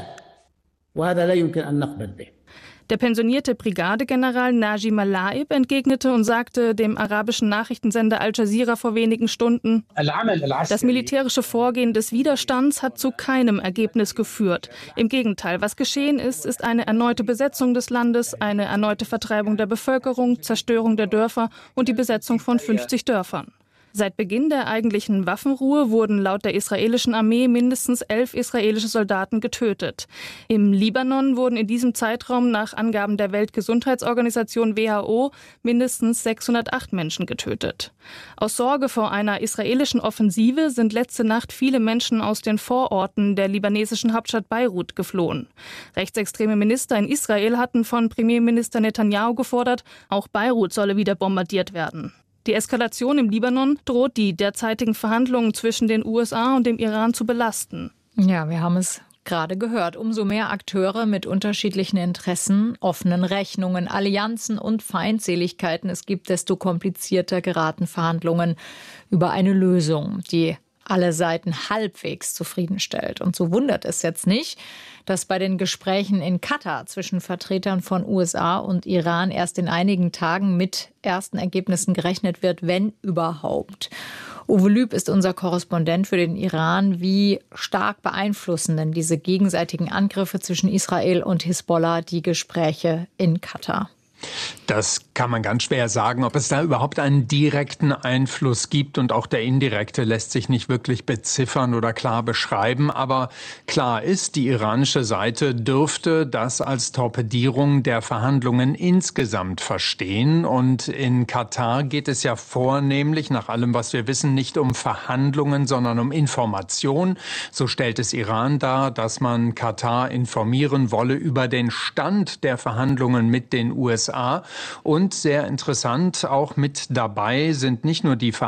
Der pensionierte Brigadegeneral Naji Malaib entgegnete und sagte dem arabischen Nachrichtensender Al Jazeera vor wenigen Stunden, das militärische Vorgehen des Widerstands hat zu keinem Ergebnis geführt. Im Gegenteil, was geschehen ist, ist eine erneute Besetzung des Landes, eine erneute Vertreibung der Bevölkerung, Zerstörung der Dörfer und die Besetzung von fünfzig Dörfern. Seit Beginn der eigentlichen Waffenruhe wurden laut der israelischen Armee mindestens elf israelische Soldaten getötet. Im Libanon wurden in diesem Zeitraum nach Angaben der Weltgesundheitsorganisation W H O mindestens sechshundertacht Menschen getötet. Aus Sorge vor einer israelischen Offensive sind letzte Nacht viele Menschen aus den Vororten der libanesischen Hauptstadt Beirut geflohen. Rechtsextreme Minister in Israel hatten von Premierminister Netanyahu gefordert, auch Beirut solle wieder bombardiert werden. Die Eskalation im Libanon droht die derzeitigen Verhandlungen zwischen den U S A und dem Iran zu belasten. Ja, wir haben es gerade gehört. Umso mehr Akteure mit unterschiedlichen Interessen, offenen Rechnungen, Allianzen und Feindseligkeiten es gibt, desto komplizierter geraten Verhandlungen über eine Lösung, die alle Seiten halbwegs zufriedenstellt. Und so wundert es jetzt nicht, dass bei den Gesprächen in Katar zwischen Vertretern von U S A und Iran erst in einigen Tagen mit ersten Ergebnissen gerechnet wird, wenn überhaupt. Uwe Lüb ist unser Korrespondent für den Iran. Wie stark beeinflussen denn diese gegenseitigen Angriffe zwischen Israel und Hisbollah die Gespräche in Katar? Das kann man ganz schwer sagen, ob es da überhaupt einen direkten Einfluss gibt, und auch der indirekte lässt sich nicht wirklich beziffern oder klar beschreiben. Aber klar ist, die iranische Seite dürfte das als Torpedierung der Verhandlungen insgesamt verstehen. Und in Katar geht es ja vornehmlich, nach allem, was wir wissen, nicht um Verhandlungen, sondern um Information. So stellt es Iran dar, dass man Katar informieren wolle über den Stand der Verhandlungen mit den U S A. Und sehr interessant, auch mit dabei sind nicht nur die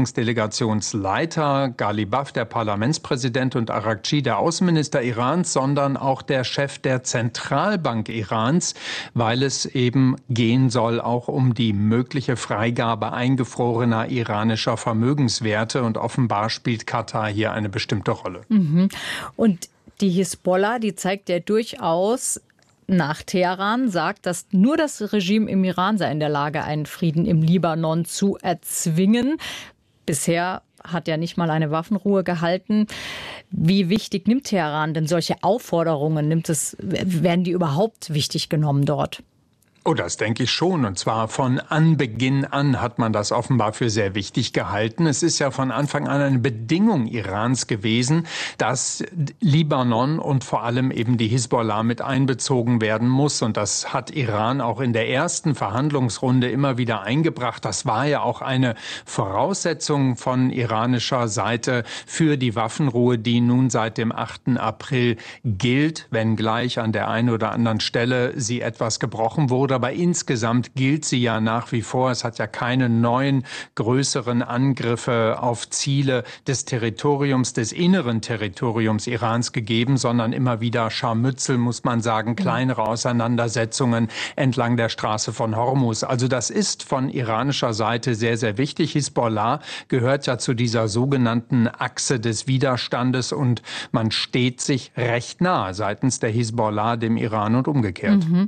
Verhandlungsdelegationsleiter, Ghalibaf, der Parlamentspräsident, und Araghchi, der Außenminister Irans, sondern auch der Chef der Zentralbank Irans, weil es eben gehen soll auch um die mögliche Freigabe eingefrorener iranischer Vermögenswerte. Und offenbar spielt Katar hier eine bestimmte Rolle. Mhm. Und die Hisbollah, die zeigt ja durchaus nach Teheran, sagt, dass nur das Regime im Iran sei in der Lage, einen Frieden im Libanon zu erzwingen. Bisher hat ja nicht mal eine Waffenruhe gehalten. Wie wichtig nimmt Teheran denn solche Aufforderungen? Nimmt es, werden die überhaupt wichtig genommen dort? Oh, das denke ich schon. Und zwar von Anbeginn an hat man das offenbar für sehr wichtig gehalten. Es ist ja von Anfang an eine Bedingung Irans gewesen, dass Libanon und vor allem eben die Hisbollah mit einbezogen werden muss. Und das hat Iran auch in der ersten Verhandlungsrunde immer wieder eingebracht. Das war ja auch eine Voraussetzung von iranischer Seite für die Waffenruhe, die nun seit dem achten April gilt, wenngleich an der einen oder anderen Stelle sie etwas gebrochen wurde. wurde. Aber insgesamt gilt sie ja nach wie vor. Es hat ja keine neuen größeren Angriffe auf Ziele des Territoriums, des inneren Territoriums Irans gegeben, sondern immer wieder Scharmützel, muss man sagen, kleinere Auseinandersetzungen entlang der Straße von Hormuz. Also das ist von iranischer Seite sehr, sehr wichtig. Hisbollah gehört ja zu dieser sogenannten Achse des Widerstandes und man steht sich recht nah seitens der Hisbollah dem Iran und umgekehrt. Mhm.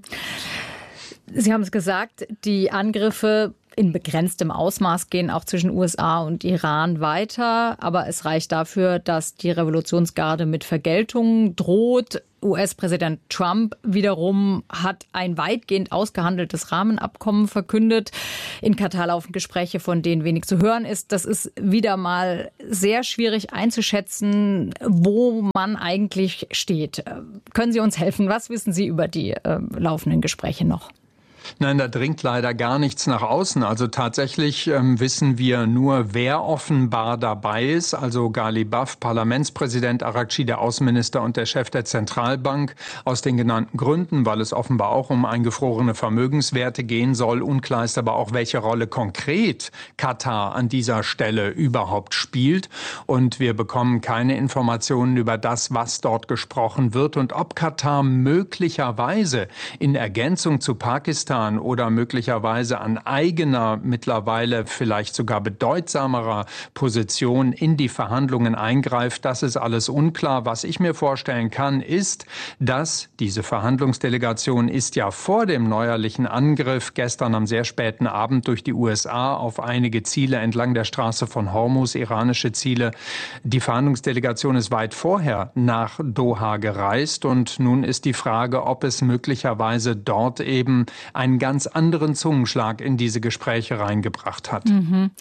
Sie haben es gesagt, die Angriffe in begrenztem Ausmaß gehen auch zwischen U S A und Iran weiter. Aber es reicht dafür, dass die Revolutionsgarde mit Vergeltung droht. U S-Präsident Trump wiederum hat ein weitgehend ausgehandeltes Rahmenabkommen verkündet. In Katar laufen Gespräche, von denen wenig zu hören ist. Das ist wieder mal sehr schwierig einzuschätzen, wo man eigentlich steht. Können Sie uns helfen? Was wissen Sie über die äh, laufenden Gespräche noch? Nein, da dringt leider gar nichts nach außen. Also tatsächlich ähm, wissen wir nur, wer offenbar dabei ist. Also Ghalibaf, Parlamentspräsident, Araghchi, der Außenminister und der Chef der Zentralbank. Aus den genannten Gründen, weil es offenbar auch um eingefrorene Vermögenswerte gehen soll. Unklar ist aber auch, welche Rolle konkret Katar an dieser Stelle überhaupt spielt. Und wir bekommen keine Informationen über das, was dort gesprochen wird und ob Katar möglicherweise in Ergänzung zu Pakistan oder möglicherweise an eigener, mittlerweile vielleicht sogar bedeutsamerer Position in die Verhandlungen eingreift. Das ist alles unklar. Was ich mir vorstellen kann, ist, dass diese Verhandlungsdelegation ist ja vor dem neuerlichen Angriff gestern am sehr späten Abend durch die U S A auf einige Ziele entlang der Straße von Hormuz, iranische Ziele. Die Verhandlungsdelegation ist weit vorher nach Doha gereist und nun ist die Frage, ob es möglicherweise dort eben einen ganz anderen Zungenschlag in diese Gespräche reingebracht hat. Mhm.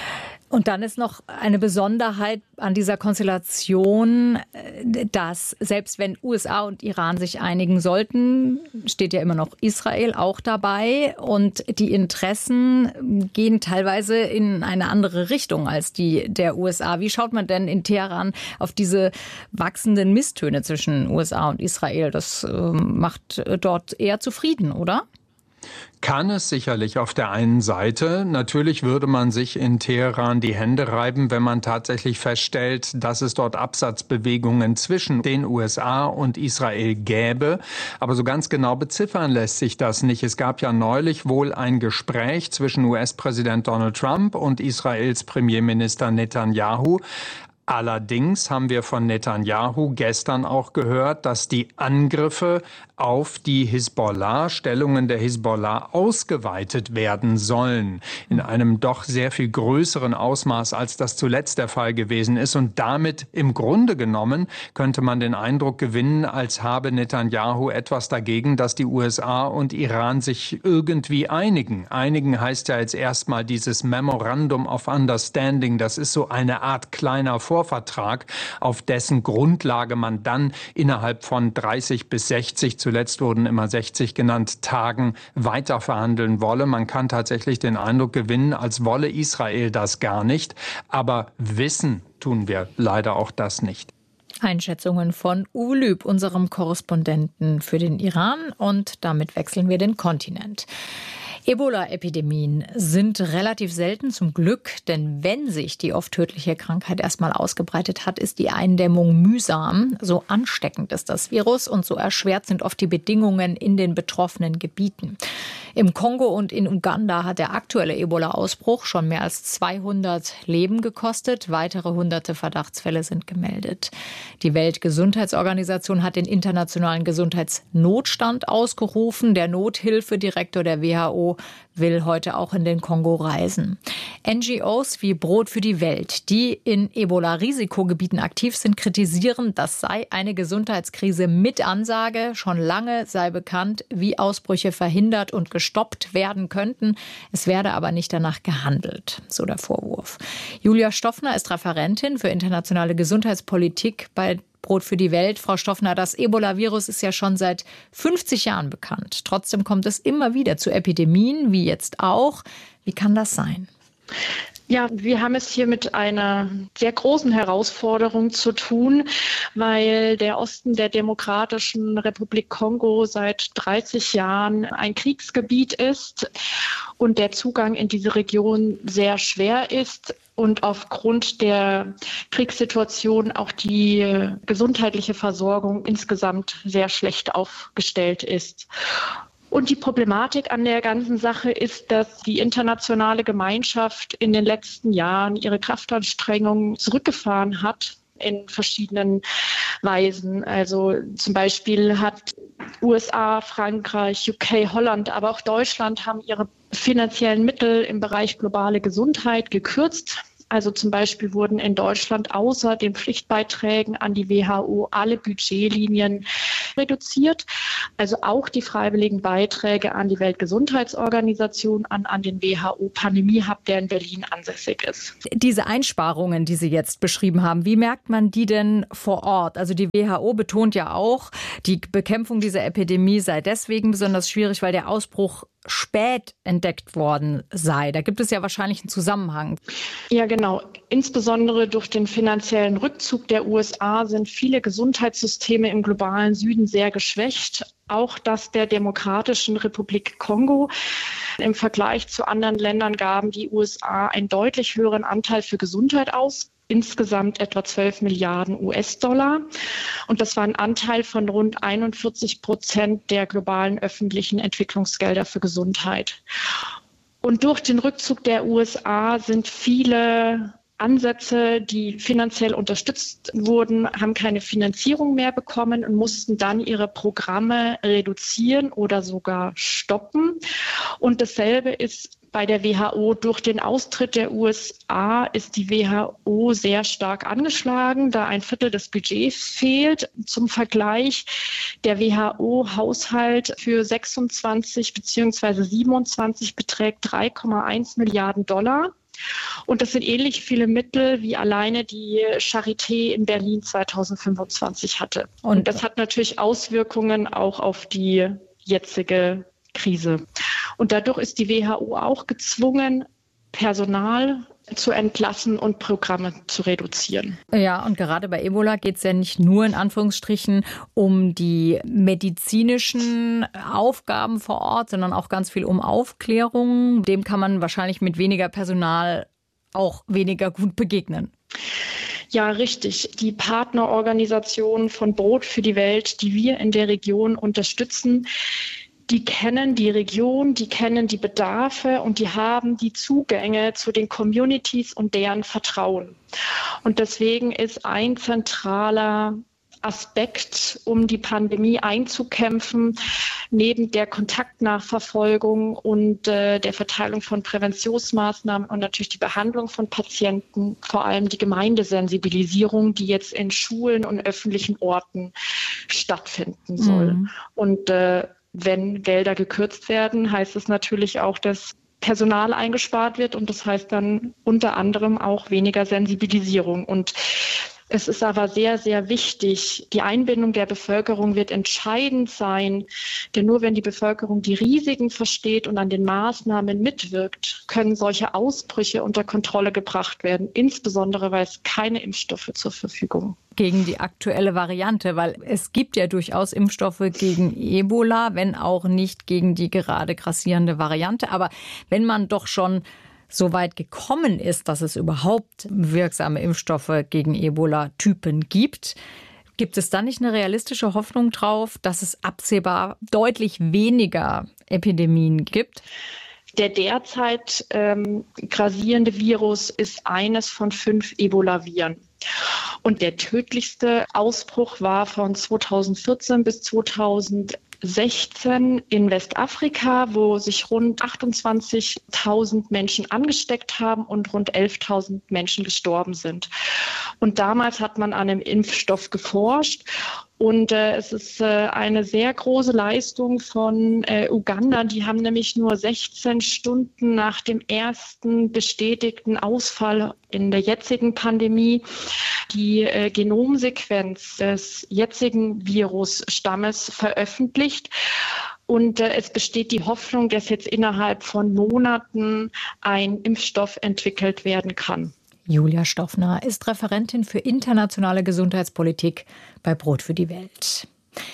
Und dann ist noch eine Besonderheit an dieser Konstellation, dass selbst wenn U S A und Iran sich einigen sollten, steht ja immer noch Israel auch dabei. Und die Interessen gehen teilweise in eine andere Richtung als die der U S A. Wie schaut man denn in Teheran auf diese wachsenden Misstöne zwischen U S A und Israel? Das äh, macht dort eher zufrieden, oder? Kann es sicherlich auf der einen Seite. Natürlich würde man sich in Teheran die Hände reiben, wenn man tatsächlich feststellt, dass es dort Absatzbewegungen zwischen den U S A und Israel gäbe. Aber so ganz genau beziffern lässt sich das nicht. Es gab ja neulich wohl ein Gespräch zwischen U S-Präsident Donald Trump und Israels Premierminister Netanyahu. Allerdings haben wir von Netanyahu gestern auch gehört, dass die Angriffe auf die Hisbollah, Stellungen der Hisbollah ausgeweitet werden sollen. In einem doch sehr viel größeren Ausmaß, als das zuletzt der Fall gewesen ist. Und damit im Grunde genommen könnte man den Eindruck gewinnen, als habe Netanyahu etwas dagegen, dass die U S A und Iran sich irgendwie einigen. Einigen heißt ja jetzt erstmal dieses Memorandum of Understanding. Das ist so eine Art kleiner Vorvertrag, auf dessen Grundlage man dann innerhalb von dreißig bis sechzig, zuletzt wurden immer sechzig genannt, Tagen weiter verhandeln wolle. Man kann tatsächlich den Eindruck gewinnen, als wolle Israel das gar nicht. Aber wissen tun wir leider auch das nicht. Einschätzungen von Uwe Lüb, unserem Korrespondenten für den Iran. Und damit wechseln wir den Kontinent. Ebola-Epidemien sind relativ selten, zum Glück, denn wenn sich die oft tödliche Krankheit erstmal ausgebreitet hat, ist die Eindämmung mühsam. So ansteckend ist das Virus und so erschwert sind oft die Bedingungen in den betroffenen Gebieten. Im Kongo und in Uganda hat der aktuelle Ebola-Ausbruch schon mehr als zweihundert Leben gekostet. Weitere hunderte Verdachtsfälle sind gemeldet. Die Weltgesundheitsorganisation hat den internationalen Gesundheitsnotstand ausgerufen. Der Nothilfedirektor der W H O will heute auch in den Kongo reisen. N G Os wie Brot für die Welt, die in Ebola-Risikogebieten aktiv sind, kritisieren, das sei eine Gesundheitskrise mit Ansage. Schon lange sei bekannt, wie Ausbrüche verhindert und gestoppt werden könnten. Es werde aber nicht danach gehandelt, so der Vorwurf. Julia Stoffner ist Referentin für internationale Gesundheitspolitik bei Brot für die Welt. Frau Stoffner, das Ebola-Virus ist ja schon seit fünfzig Jahren bekannt. Trotzdem kommt es immer wieder zu Epidemien, wie jetzt auch. Wie kann das sein? Ja, wir haben es hier mit einer sehr großen Herausforderung zu tun, weil der Osten der Demokratischen Republik Kongo seit dreißig Jahren ein Kriegsgebiet ist und der Zugang in diese Region sehr schwer ist und aufgrund der Kriegssituation auch die gesundheitliche Versorgung insgesamt sehr schlecht aufgestellt ist. Und die Problematik an der ganzen Sache ist, dass die internationale Gemeinschaft in den letzten Jahren ihre Kraftanstrengungen zurückgefahren hat in verschiedenen Weisen. Also zum Beispiel hat U S A, Frankreich, U K, Holland, aber auch Deutschland haben ihre finanziellen Mittel im Bereich globale Gesundheit gekürzt. Also zum Beispiel wurden in Deutschland außer den Pflichtbeiträgen an die W H O alle Budgetlinien reduziert. Also auch die freiwilligen Beiträge an die Weltgesundheitsorganisation, an, an den W H O-Pandemie-Hub, der in Berlin ansässig ist. Diese Einsparungen, die Sie jetzt beschrieben haben, wie merkt man die denn vor Ort? Also die W H O betont ja auch, die Bekämpfung dieser Epidemie sei deswegen besonders schwierig, weil der Ausbruch spät entdeckt worden sei. Da gibt es ja wahrscheinlich einen Zusammenhang. Ja, genau. Insbesondere durch den finanziellen Rückzug der U S A sind viele Gesundheitssysteme im globalen Süden sehr geschwächt. Auch das der Demokratischen Republik Kongo. Im Vergleich zu anderen Ländern gaben die U S A einen deutlich höheren Anteil für Gesundheit aus. Insgesamt etwa zwölf Milliarden U S-Dollar. Und das war ein Anteil von rund einundvierzig Prozent der globalen öffentlichen Entwicklungsgelder für Gesundheit. Und durch den Rückzug der U S A sind viele Ansätze, die finanziell unterstützt wurden, haben keine Finanzierung mehr bekommen und mussten dann ihre Programme reduzieren oder sogar stoppen. Und dasselbe ist bei der W H O. Durch den Austritt der U S A ist die W H O sehr stark angeschlagen, da ein Viertel des Budgets fehlt. Zum Vergleich, der W H O-Haushalt für sechsundzwanzig bzw. siebenundzwanzig beträgt drei Komma eins Milliarden Dollar. Und das sind ähnlich viele Mittel, wie alleine die Charité in Berlin zweitausendfünfundzwanzig hatte. Und, Und das hat natürlich Auswirkungen auch auf die jetzige Krise. Und dadurch ist die W H O auch gezwungen, Personal zu entlassen und Programme zu reduzieren. Ja, und gerade bei Ebola geht es ja nicht nur in Anführungsstrichen um die medizinischen Aufgaben vor Ort, sondern auch ganz viel um Aufklärung. Dem kann man wahrscheinlich mit weniger Personal auch weniger gut begegnen. Ja, richtig. Die Partnerorganisation von Brot für die Welt, die wir in der Region unterstützen, die kennen die Region, die kennen die Bedarfe und die haben die Zugänge zu den Communities und deren Vertrauen. Und deswegen ist ein zentraler Aspekt, um die Pandemie einzukämpfen, neben der Kontaktnachverfolgung und äh, der Verteilung von Präventionsmaßnahmen und natürlich die Behandlung von Patienten, vor allem die Gemeindesensibilisierung, die jetzt in Schulen und öffentlichen Orten stattfinden soll. Mhm. Und äh, wenn Gelder gekürzt werden, heißt es natürlich auch, dass Personal eingespart wird und das heißt dann unter anderem auch weniger Sensibilisierung. Und es ist aber sehr, sehr wichtig, die Einbindung der Bevölkerung wird entscheidend sein, denn nur wenn die Bevölkerung die Risiken versteht und an den Maßnahmen mitwirkt, können solche Ausbrüche unter Kontrolle gebracht werden, insbesondere weil es keine Impfstoffe zur Verfügung gibt. Gegen die aktuelle Variante, weil es gibt ja durchaus Impfstoffe gegen Ebola, wenn auch nicht gegen die gerade grassierende Variante. Aber wenn man doch schon so weit gekommen ist, dass es überhaupt wirksame Impfstoffe gegen Ebola-Typen gibt, gibt es dann nicht eine realistische Hoffnung drauf, dass es absehbar deutlich weniger Epidemien gibt? Der derzeit ähm, grassierende Virus ist eines von fünf Ebola-Viren. Und der tödlichste Ausbruch war von zweitausendvierzehn bis zweitausendsechzehn in Westafrika, wo sich rund achtundzwanzigtausend Menschen angesteckt haben und rund elftausend Menschen gestorben sind. Und damals hat man an einem Impfstoff geforscht. Und äh, es ist äh, eine sehr große Leistung von äh, Uganda. Die haben nämlich nur sechzehn Stunden nach dem ersten bestätigten Ausfall in der jetzigen Pandemie die äh, Genomsequenz des jetzigen Virusstammes veröffentlicht. Und äh, es besteht die Hoffnung, dass jetzt innerhalb von Monaten ein Impfstoff entwickelt werden kann. Julia Stoffner ist Referentin für internationale Gesundheitspolitik bei Brot für die Welt.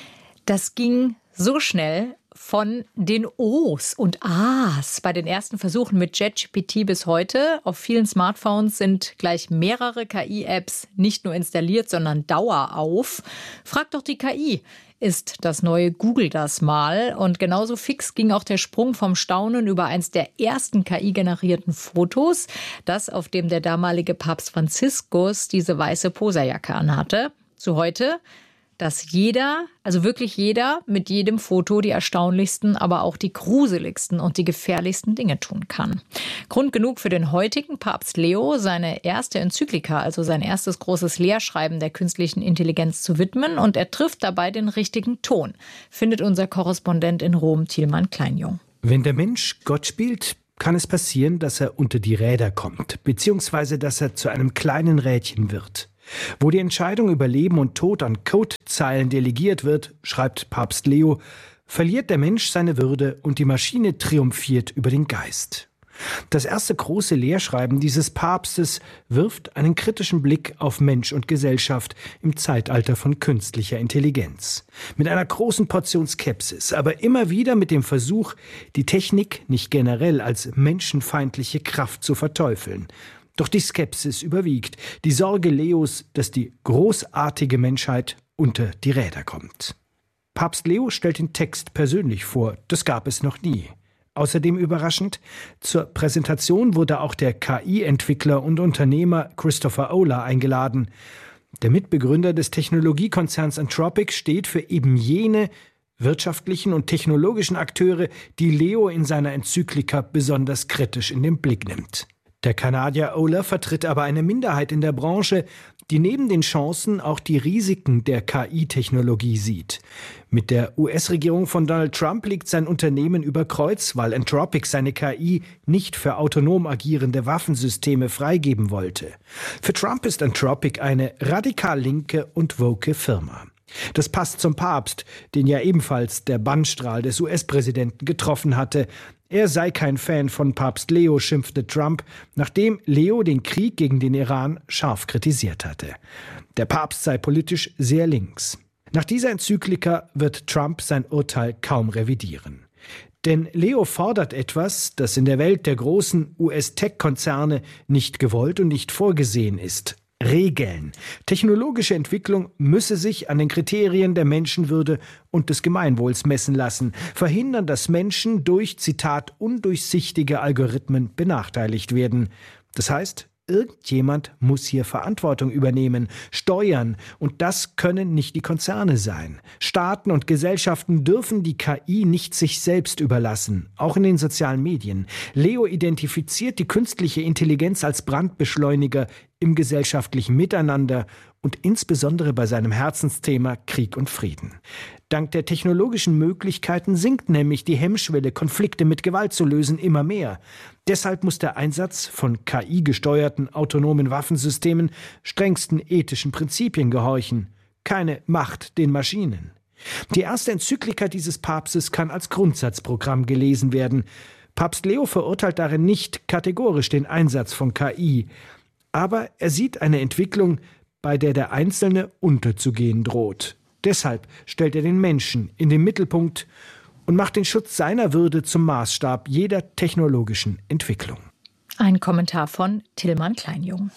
Das ging so schnell von den O's und A's bei den ersten Versuchen mit ChatGPT bis heute. Auf vielen Smartphones sind gleich mehrere K I-Apps nicht nur installiert, sondern dauerauf. Frag doch die K I. Ist das neue Google das mal? Und genauso fix ging auch der Sprung vom Staunen über eins der ersten K I-generierten Fotos, das auf dem der damalige Papst Franziskus diese weiße Poserjacke anhatte, zu heute, dass jeder, also wirklich jeder, mit jedem Foto die erstaunlichsten, aber auch die gruseligsten und die gefährlichsten Dinge tun kann. Grund genug für den heutigen Papst Leo, seine erste Enzyklika, also sein erstes großes Lehrschreiben der künstlichen Intelligenz zu widmen. Und er trifft dabei den richtigen Ton, findet unser Korrespondent in Rom, Tilman Kleinjung. Wenn der Mensch Gott spielt, kann es passieren, dass er unter die Räder kommt, beziehungsweise dass er zu einem kleinen Rädchen wird. Wo die Entscheidung über Leben und Tod an Codezeilen delegiert wird, schreibt Papst Leo, verliert der Mensch seine Würde und die Maschine triumphiert über den Geist. Das erste große Lehrschreiben dieses Papstes wirft einen kritischen Blick auf Mensch und Gesellschaft im Zeitalter von künstlicher Intelligenz. Mit einer großen Portion Skepsis, aber immer wieder mit dem Versuch, die Technik nicht generell als menschenfeindliche Kraft zu verteufeln. Doch die Skepsis überwiegt, die Sorge Leos, dass die großartige Menschheit unter die Räder kommt. Papst Leo stellt den Text persönlich vor, das gab es noch nie. Außerdem überraschend, zur Präsentation wurde auch der K I-Entwickler und Unternehmer Christopher Olah eingeladen. Der Mitbegründer des Technologiekonzerns Anthropic steht für eben jene wirtschaftlichen und technologischen Akteure, die Leo in seiner Enzyklika besonders kritisch in den Blick nimmt. Der Kanadier Olah vertritt aber eine Minderheit in der Branche, die neben den Chancen auch die Risiken der K I-Technologie sieht. Mit der U S-Regierung von Donald Trump liegt sein Unternehmen über Kreuz, weil Anthropic seine K I nicht für autonom agierende Waffensysteme freigeben wollte. Für Trump ist Anthropic eine radikal linke und woke Firma. Das passt zum Papst, den ja ebenfalls der Bannstrahl des U S-Präsidenten getroffen hatte. Er sei kein Fan von Papst Leo, schimpfte Trump, nachdem Leo den Krieg gegen den Iran scharf kritisiert hatte. Der Papst sei politisch sehr links. Nach dieser Enzyklika wird Trump sein Urteil kaum revidieren. Denn Leo fordert etwas, das in der Welt der großen U S-Tech-Konzerne nicht gewollt und nicht vorgesehen ist. Regeln. Technologische Entwicklung müsse sich an den Kriterien der Menschenwürde und des Gemeinwohls messen lassen, verhindern, dass Menschen durch, Zitat, undurchsichtige Algorithmen benachteiligt werden. Das heißt, irgendjemand muss hier Verantwortung übernehmen, steuern, und das können nicht die Konzerne sein. Staaten und Gesellschaften dürfen die K I nicht sich selbst überlassen, auch in den sozialen Medien. Leo identifiziert die künstliche Intelligenz als Brandbeschleuniger im gesellschaftlichen Miteinander und insbesondere bei seinem Herzensthema Krieg und Frieden. Dank der technologischen Möglichkeiten sinkt nämlich die Hemmschwelle, Konflikte mit Gewalt zu lösen, immer mehr. Deshalb muss der Einsatz von K I-gesteuerten autonomen Waffensystemen strengsten ethischen Prinzipien gehorchen. Keine Macht den Maschinen. Die erste Enzyklika dieses Papstes kann als Grundsatzprogramm gelesen werden. Papst Leo verurteilt darin nicht kategorisch den Einsatz von K I, aber er sieht eine Entwicklung, bei der der Einzelne unterzugehen droht. Deshalb stellt er den Menschen in den Mittelpunkt und macht den Schutz seiner Würde zum Maßstab jeder technologischen Entwicklung. Ein Kommentar von Tilman Kleinjung.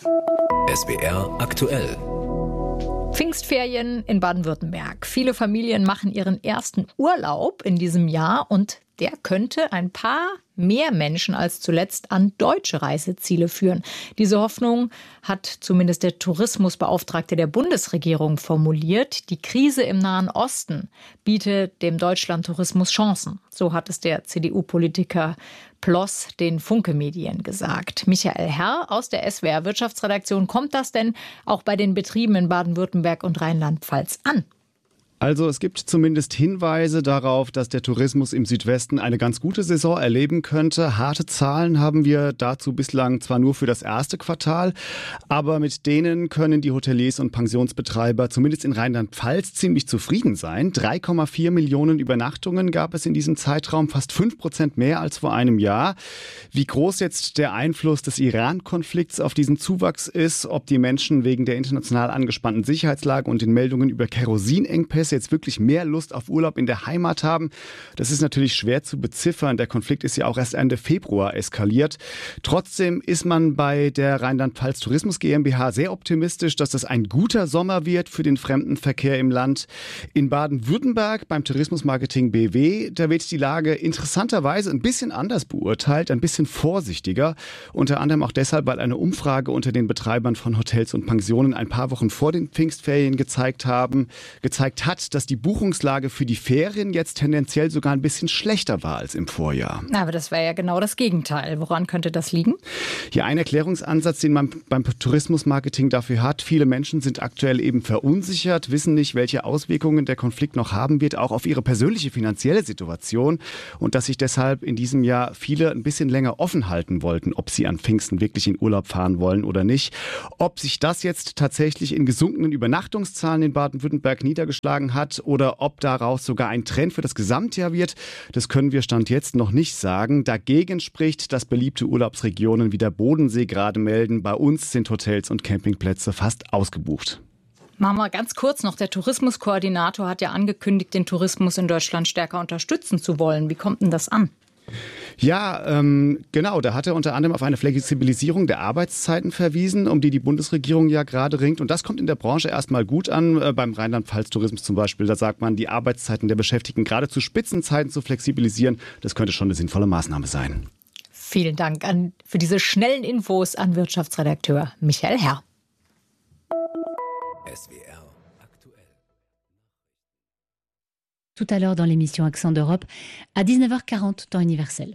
S W R aktuell. Pfingstferien in Baden-Württemberg. Viele Familien machen ihren ersten Urlaub in diesem Jahr und der könnte ein paar mehr Menschen als zuletzt an deutsche Reiseziele führen. Diese Hoffnung hat zumindest der Tourismusbeauftragte der Bundesregierung formuliert. Die Krise im Nahen Osten bietet dem Deutschlandtourismus Chancen. So hat es der C D U-Politiker Ploss den Funke-Medien gesagt. Michael Herr aus der S W R-Wirtschaftsredaktion. Kommt das denn auch bei den Betrieben in Baden-Württemberg und Rheinland-Pfalz an? Also es gibt zumindest Hinweise darauf, dass der Tourismus im Südwesten eine ganz gute Saison erleben könnte. Harte Zahlen haben wir dazu bislang zwar nur für das erste Quartal, aber mit denen können die Hoteliers und Pensionsbetreiber zumindest in Rheinland-Pfalz ziemlich zufrieden sein. drei Komma vier Millionen Übernachtungen gab es in diesem Zeitraum, fast fünf Prozent mehr als vor einem Jahr. Wie groß jetzt der Einfluss des Iran-Konflikts auf diesen Zuwachs ist, ob die Menschen wegen der international angespannten Sicherheitslage und den Meldungen über Kerosinengpässe jetzt wirklich mehr Lust auf Urlaub in der Heimat haben, das ist natürlich schwer zu beziffern. Der Konflikt ist ja auch erst Ende Februar eskaliert. Trotzdem ist man bei der Rheinland-Pfalz Tourismus GmbH sehr optimistisch, dass das ein guter Sommer wird für den Fremdenverkehr im Land. In Baden-Württemberg beim Tourismusmarketing B W, da wird die Lage interessanterweise ein bisschen anders beurteilt, ein bisschen vorsichtiger. Unter anderem auch deshalb, weil eine Umfrage unter den Betreibern von Hotels und Pensionen ein paar Wochen vor den Pfingstferien gezeigt haben, gezeigt hat, dass die Buchungslage für die Ferien jetzt tendenziell sogar ein bisschen schlechter war als im Vorjahr. Aber das wäre ja genau das Gegenteil. Woran könnte das liegen? Ja, ein Erklärungsansatz, den man beim Tourismusmarketing dafür hat. Viele Menschen sind aktuell eben verunsichert, wissen nicht, welche Auswirkungen der Konflikt noch haben wird, auch auf ihre persönliche finanzielle Situation. Und dass sich deshalb in diesem Jahr viele ein bisschen länger offen halten wollten, ob sie an Pfingsten wirklich in Urlaub fahren wollen oder nicht. Ob sich das jetzt tatsächlich in gesunkenen Übernachtungszahlen in Baden-Württemberg niedergeschlagen hat oder ob daraus sogar ein Trend für das Gesamtjahr wird, das können wir Stand jetzt noch nicht sagen. Dagegen spricht, dass beliebte Urlaubsregionen wie der Bodensee gerade melden, bei uns sind Hotels und Campingplätze fast ausgebucht. Machen wir ganz kurz noch. Der Tourismuskoordinator hat ja angekündigt, den Tourismus in Deutschland stärker unterstützen zu wollen. Wie kommt denn das an? Ja, ähm, genau. Da hat er unter anderem auf eine Flexibilisierung der Arbeitszeiten verwiesen, um die die Bundesregierung ja gerade ringt. Und das kommt in der Branche erstmal gut an. Äh, beim Rheinland-Pfalz-Tourismus zum Beispiel, da sagt man, die Arbeitszeiten der Beschäftigten gerade zu Spitzenzeiten zu flexibilisieren. Das könnte schon eine sinnvolle Maßnahme sein. Vielen Dank an, für diese schnellen Infos an Wirtschaftsredakteur Michael Herr. S W R aktuell. Tout à l'heure dans l'émission Accent d'Europe, à dix-neuf heures quarante, temps universel.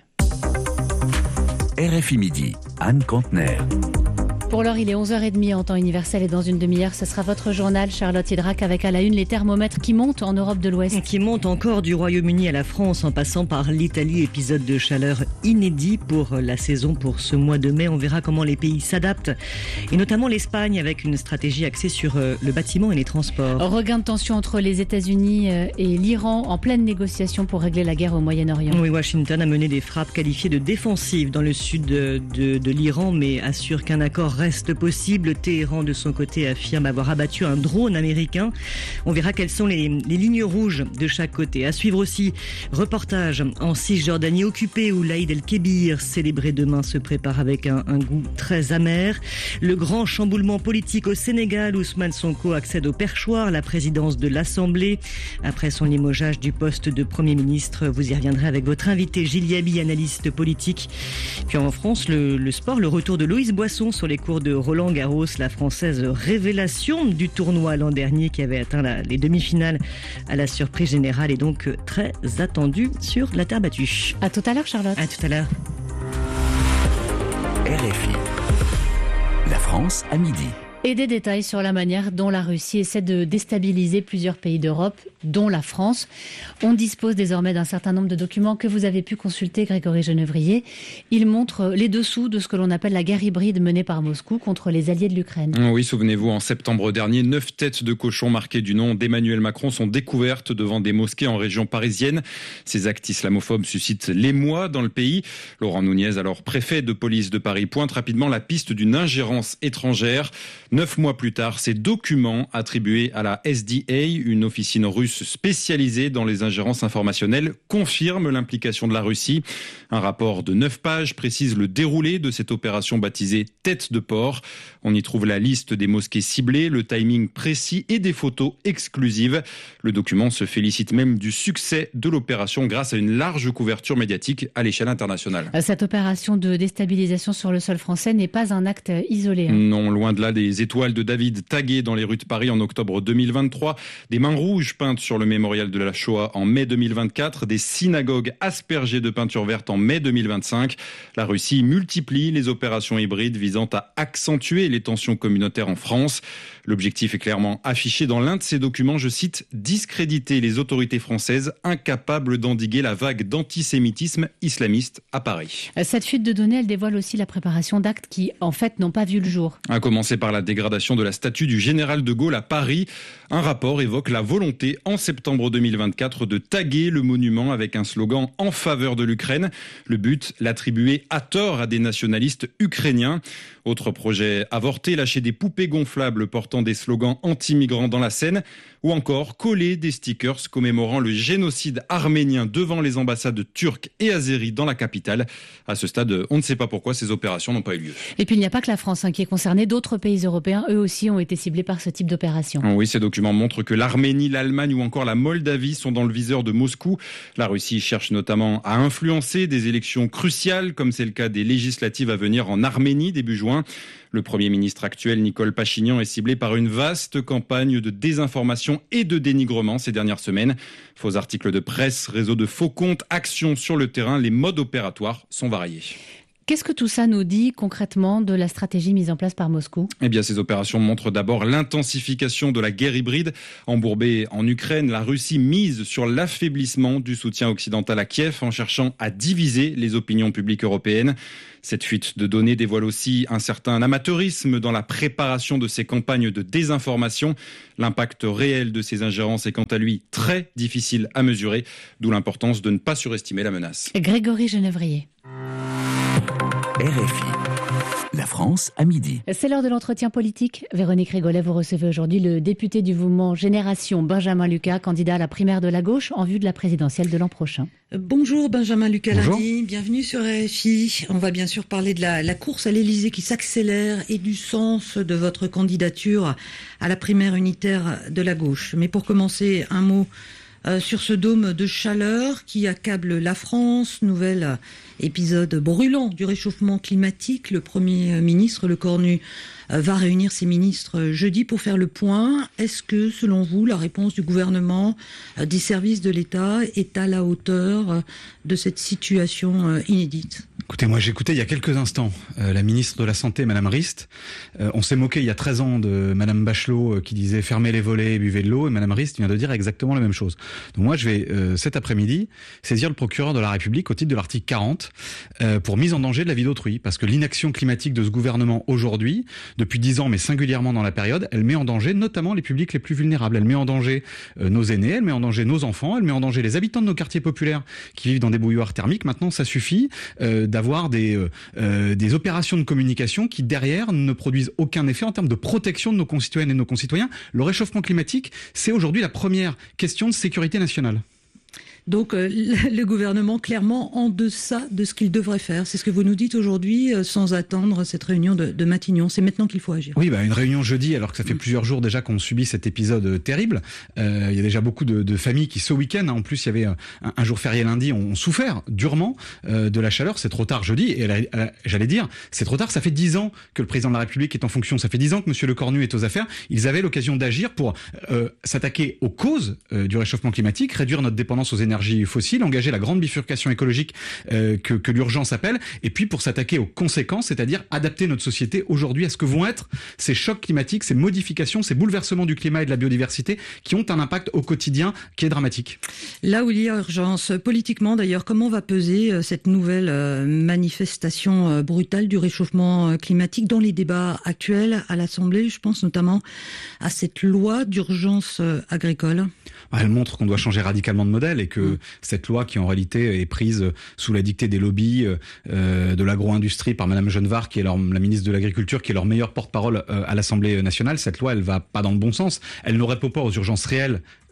R F I Midi, Anne Contener. Pour l'heure, il est onze heures trente en temps universel et dans une demi-heure, ce sera votre journal, Charlotte Hydrac, avec à la une les thermomètres qui montent en Europe de l'Ouest. Qui montent encore du Royaume-Uni à la France en passant par l'Italie, épisode de chaleur inédit pour la saison pour ce mois de mai. On verra comment les pays s'adaptent et notamment l'Espagne avec une stratégie axée sur le bâtiment et les transports. Regain de tension entre les États-Unis et l'Iran en pleine négociation pour régler la guerre au Moyen-Orient. Oui, Washington a mené des frappes qualifiées de défensives dans le sud de, de, de l'Iran mais assure qu'un accord reste possible. Téhéran, de son côté, affirme avoir abattu un drone américain. On verra quelles sont les, les lignes rouges de chaque côté. À suivre aussi, reportage en Cisjordanie occupée où l'Aïd el-Kébir, célébré demain, se prépare avec un, un goût très amer. Le grand chamboulement politique au Sénégal, Ousmane Sonko accède au perchoir, la présidence de l'Assemblée. Après son limogeage du poste de Premier ministre, vous y reviendrez avec votre invité Gilles Yaby, analyste politique. Puis en France, le, le sport, le retour de Loïse Boisson sur les cours de Roland Garros, la Française révélation du tournoi l'an dernier qui avait atteint la, les demi-finales à la surprise générale et donc très attendue sur la terre battue. À tout à l'heure, Charlotte. À tout à l'heure. R F I. La France à midi. Et des détails sur la manière dont la Russie essaie de déstabiliser plusieurs pays d'Europe, dont la France. On dispose désormais d'un certain nombre de documents que vous avez pu consulter, Grégory Genevrier. Ils montrent les dessous de ce que l'on appelle la guerre hybride menée par Moscou contre les alliés de l'Ukraine. Oui, souvenez-vous, en septembre dernier, neuf têtes de cochons marquées du nom d'Emmanuel Macron sont découvertes devant des mosquées en région parisienne. Ces actes islamophobes suscitent l'émoi dans le pays. Laurent Nunez, alors préfet de police de Paris, pointe rapidement la piste d'une ingérence étrangère. Neuf mois plus tard, ces documents attribués à la S D A, une officine russe spécialisée dans les ingérences informationnelles, confirment l'implication de la Russie. Un rapport de neuf pages précise le déroulé de cette opération baptisée Tête de porc. On y trouve la liste des mosquées ciblées, le timing précis et des photos exclusives. Le document se félicite même du succès de l'opération grâce à une large couverture médiatique à l'échelle internationale. Cette opération de déstabilisation sur le sol français n'est pas un acte isolé. Hein. Non, loin de là, des étoiles de David taguées dans les rues de Paris en octobre deux mille vingt-trois, des mains rouges peintes sur le mémorial de la Shoah en mai deux mille vingt-quatre, des synagogues aspergées de peinture verte en mai deux mille vingt-cinq. La Russie multiplie les opérations hybrides visant à accentuer les tensions communautaires en France. L'objectif est clairement affiché dans l'un de ces documents, je cite, « discréditer les autorités françaises incapables d'endiguer la vague d'antisémitisme islamiste à Paris ». Cette fuite de données, elle dévoile aussi la préparation d'actes qui, en fait, n'ont pas vu le jour. À commencer par la dégradation de la statue du général de Gaulle à Paris. Un rapport évoque la volonté, en septembre deux mille vingt-quatre, de taguer le monument avec un slogan en faveur de l'Ukraine. Le but, l'attribuer à tort à des nationalistes ukrainiens. Autre projet avorté, lâcher des poupées gonflables portant des slogans anti-migrants dans la Seine, ou encore coller des stickers commémorant le génocide arménien devant les ambassades turques et azéries dans la capitale. À ce stade, on ne sait pas pourquoi ces opérations n'ont pas eu lieu. Et puis il n'y a pas que la France hein, qui est concernée, d'autres pays européens, eux aussi, ont été ciblés par ce type d'opération. Oui, ces documents montrent que l'Arménie, l'Allemagne ou encore la Moldavie sont dans le viseur de Moscou. La Russie cherche notamment à influencer des élections cruciales, comme c'est le cas des législatives à venir en Arménie début juin. Le Premier ministre actuel, Nicole Pachinian, est ciblé par une vaste campagne de désinformation et de dénigrement ces dernières semaines. Faux articles de presse, réseaux de faux comptes, actions sur le terrain, les modes opératoires sont variés. Qu'est-ce que tout ça nous dit concrètement de la stratégie mise en place par Moscou ? Eh bien, ces opérations montrent d'abord l'intensification de la guerre hybride. Embourbée en Ukraine, la Russie mise sur l'affaiblissement du soutien occidental à Kiev en cherchant à diviser les opinions publiques européennes. Cette fuite de données dévoile aussi un certain amateurisme dans la préparation de ces campagnes de désinformation. L'impact réel de ces ingérences est quant à lui très difficile à mesurer, d'où l'importance de ne pas surestimer la menace. Grégory Genevrier. R F I, la France à midi. C'est l'heure de l'entretien politique. Véronique Régolet, vous recevez aujourd'hui le député du mouvement Génération, Benjamin Lucas, candidat à la primaire de la gauche en vue de la présidentielle de l'an prochain. Bonjour Benjamin Lucas-Lundi, bienvenue sur R F I. On va bien sûr parler de la, la course à l'Élysée qui s'accélère et du sens de votre candidature à la primaire unitaire de la gauche. Mais pour commencer, un mot Euh, sur ce dôme de chaleur qui accable la France. Nouvel épisode brûlant du réchauffement climatique. Le Premier ministre, Le Cornu, euh, va réunir ses ministres jeudi pour faire le point. Est-ce que, selon vous, la réponse du gouvernement, euh, des services de l'État est à la hauteur euh, de cette situation euh, inédite ? Écoutez, moi j'écoutais il y a quelques instants euh, la ministre de la Santé, Madame Rist. Euh, on s'est moqué il y a treize ans de Madame Bachelot euh, qui disait fermez les volets et buvez de l'eau, et Madame Rist vient de dire exactement la même chose. Donc moi je vais euh, cet après-midi saisir le procureur de la République au titre de l'article quarante euh, pour mise en danger de la vie d'autrui, parce que l'inaction climatique de ce gouvernement aujourd'hui, depuis dix ans mais singulièrement dans la période, elle met en danger notamment les publics les plus vulnérables. Elle met en danger euh, nos aînés, elle met en danger nos enfants, elle met en danger les habitants de nos quartiers populaires qui vivent dans des bouilloires thermiques. Maintenant ça suffit euh, d'avoir des, euh, des opérations de communication qui, derrière, ne produisent aucun effet en termes de protection de nos concitoyennes et de nos concitoyens. Le réchauffement climatique, c'est aujourd'hui la première question de sécurité nationale. Donc euh, le gouvernement clairement en deçà de ce qu'il devrait faire. C'est ce que vous nous dites aujourd'hui, euh, sans attendre cette réunion de, de Matignon. C'est maintenant qu'il faut agir. Oui, bah, une réunion jeudi, alors que ça fait mmh. plusieurs jours déjà qu'on subit cet épisode euh, terrible. Euh, il y a déjà beaucoup de, de familles qui, ce week-end, hein, en plus il y avait un, un jour férié lundi, ont, ont souffert durement euh, de la chaleur. C'est trop tard jeudi. Et elle a, elle a, j'allais dire, c'est trop tard. Ça fait dix ans que le président de la République est en fonction. Ça fait dix ans que Monsieur Le Cornu est aux affaires. Ils avaient l'occasion d'agir pour euh, s'attaquer aux causes euh, du réchauffement climatique, réduire notre dépendance aux énergies fossiles, engager la grande bifurcation écologique euh, que, que l'urgence appelle, et puis pour s'attaquer aux conséquences, c'est-à-dire adapter notre société aujourd'hui à ce que vont être ces chocs climatiques, ces modifications, ces bouleversements du climat et de la biodiversité qui ont un impact au quotidien qui est dramatique. Là où il y a urgence, politiquement d'ailleurs, comment va peser euh, cette nouvelle euh, manifestation euh, brutale du réchauffement euh, climatique dans les débats actuels à l'Assemblée? Je pense notamment à cette loi d'urgence euh, agricole. Elle montre qu'on doit changer radicalement de modèle et que mmh. cette loi qui en réalité est prise sous la dictée des lobbies euh, de l'agro-industrie par Madame Genevard, qui est leur, la ministre de l'Agriculture, qui est leur meilleure porte-parole euh, à l'Assemblée nationale, cette loi elle va pas dans le bon sens. Elle ne répond pas aux urgences réelles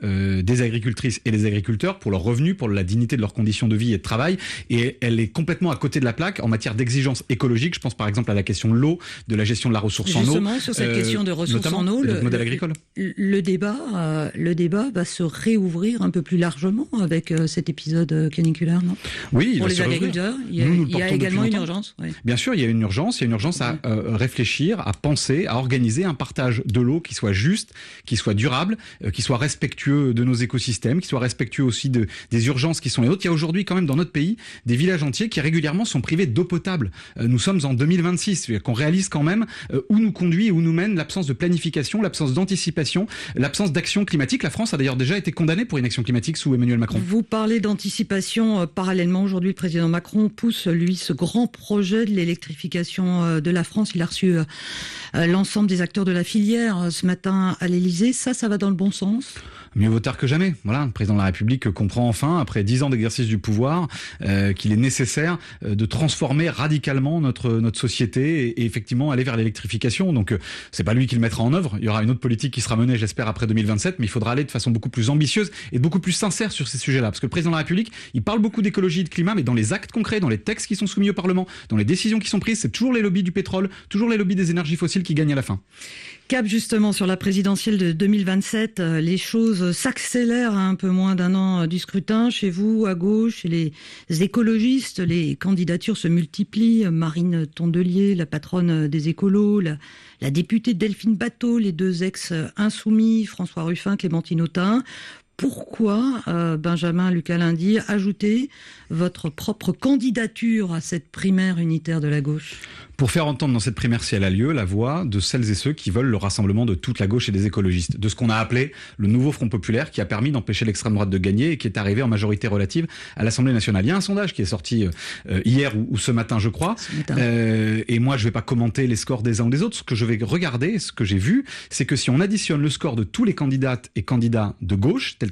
euh, des agricultrices et des agriculteurs pour leurs revenus, pour la dignité de leurs conditions de vie et de travail. Et elle est complètement à côté de la plaque en matière d'exigences écologiques. Je pense par exemple à la question de l'eau, de la gestion de la ressource Justement, en eau. Justement, sur cette euh, question de ressources en eau, le, le modèle agricole. Le, le, débat, euh, le débat va se réouvrir un peu plus largement avec euh, cet épisode caniculaire, non ? Oui, pour les agriculteurs, il y a, nous, nous il y a également une urgence. Oui. Bien sûr, il y a une urgence. Il y a une urgence à euh, réfléchir, à penser, à organiser un partage de l'eau qui soit juste, qui soit durable, euh, qui soit respectueux de nos écosystèmes, qui soit respectueux aussi de, des urgences qui sont les autres. Il y a aujourd'hui quand même dans notre pays des villages entiers qui régulièrement sont privés d'eau potable. Euh, nous sommes en deux mille vingt-six, c'est-à-dire qu'on réalise quand même euh, où nous conduit et où nous mène l'absence de planification, l'absence d'anticipation, l'absence d'action climatique. La France a d'ailleurs déjà été condamnée pour inaction climatique sous Emmanuel Macron. Vous parlez d'anticipation. Euh, parallèlement, aujourd'hui, le président Macron pousse, lui, ce grand projet de l'électrification euh, de la France. Il a reçu euh, l'ensemble des acteurs de la filière euh, ce matin à l'Élysée. Ça, ça va dans le bon sens ? Mieux vaut tard que jamais. Voilà, le président de la République comprend enfin, après dix ans d'exercice du pouvoir, euh, qu'il est nécessaire euh, de transformer radicalement notre notre société et, et effectivement aller vers l'électrification. Donc, euh, c'est pas lui qui le mettra en œuvre. Il y aura une autre politique qui sera menée, j'espère, après deux mille vingt-sept, mais il faudra aller de façon beaucoup plus ambitieuse et beaucoup plus sincère sur ces sujets-là. Parce que le président de la République, il parle beaucoup d'écologie et de climat, mais dans les actes concrets, dans les textes qui sont soumis au Parlement, dans les décisions qui sont prises, c'est toujours les lobbies du pétrole, toujours les lobbies des énergies fossiles qui gagnent à la fin. Cap justement sur la présidentielle de deux mille vingt-sept, les choses s'accélèrent à un peu moins d'un an du scrutin. Chez vous, à gauche, chez les écologistes, les candidatures se multiplient. Marine Tondelier, la patronne des écolos, la, la députée Delphine Batho, les deux ex-insoumis, François Ruffin, Clémentine Autain. Pourquoi, euh, Benjamin Lucas-Lundy, ajouter votre propre candidature à cette primaire unitaire de la gauche ? Pour faire entendre dans cette primaire, si elle a lieu, la voix de celles et ceux qui veulent le rassemblement de toute la gauche et des écologistes, de ce qu'on a appelé le nouveau Front populaire qui a permis d'empêcher l'extrême droite de gagner et qui est arrivé en majorité relative à l'Assemblée nationale. Il y a un sondage qui est sorti euh, hier ou, ou ce matin, je crois, euh, et moi je vais pas commenter les scores des uns ou des autres. Ce que je vais regarder, ce que j'ai vu, c'est que si on additionne le score de tous les candidates et candidats de gauche, tels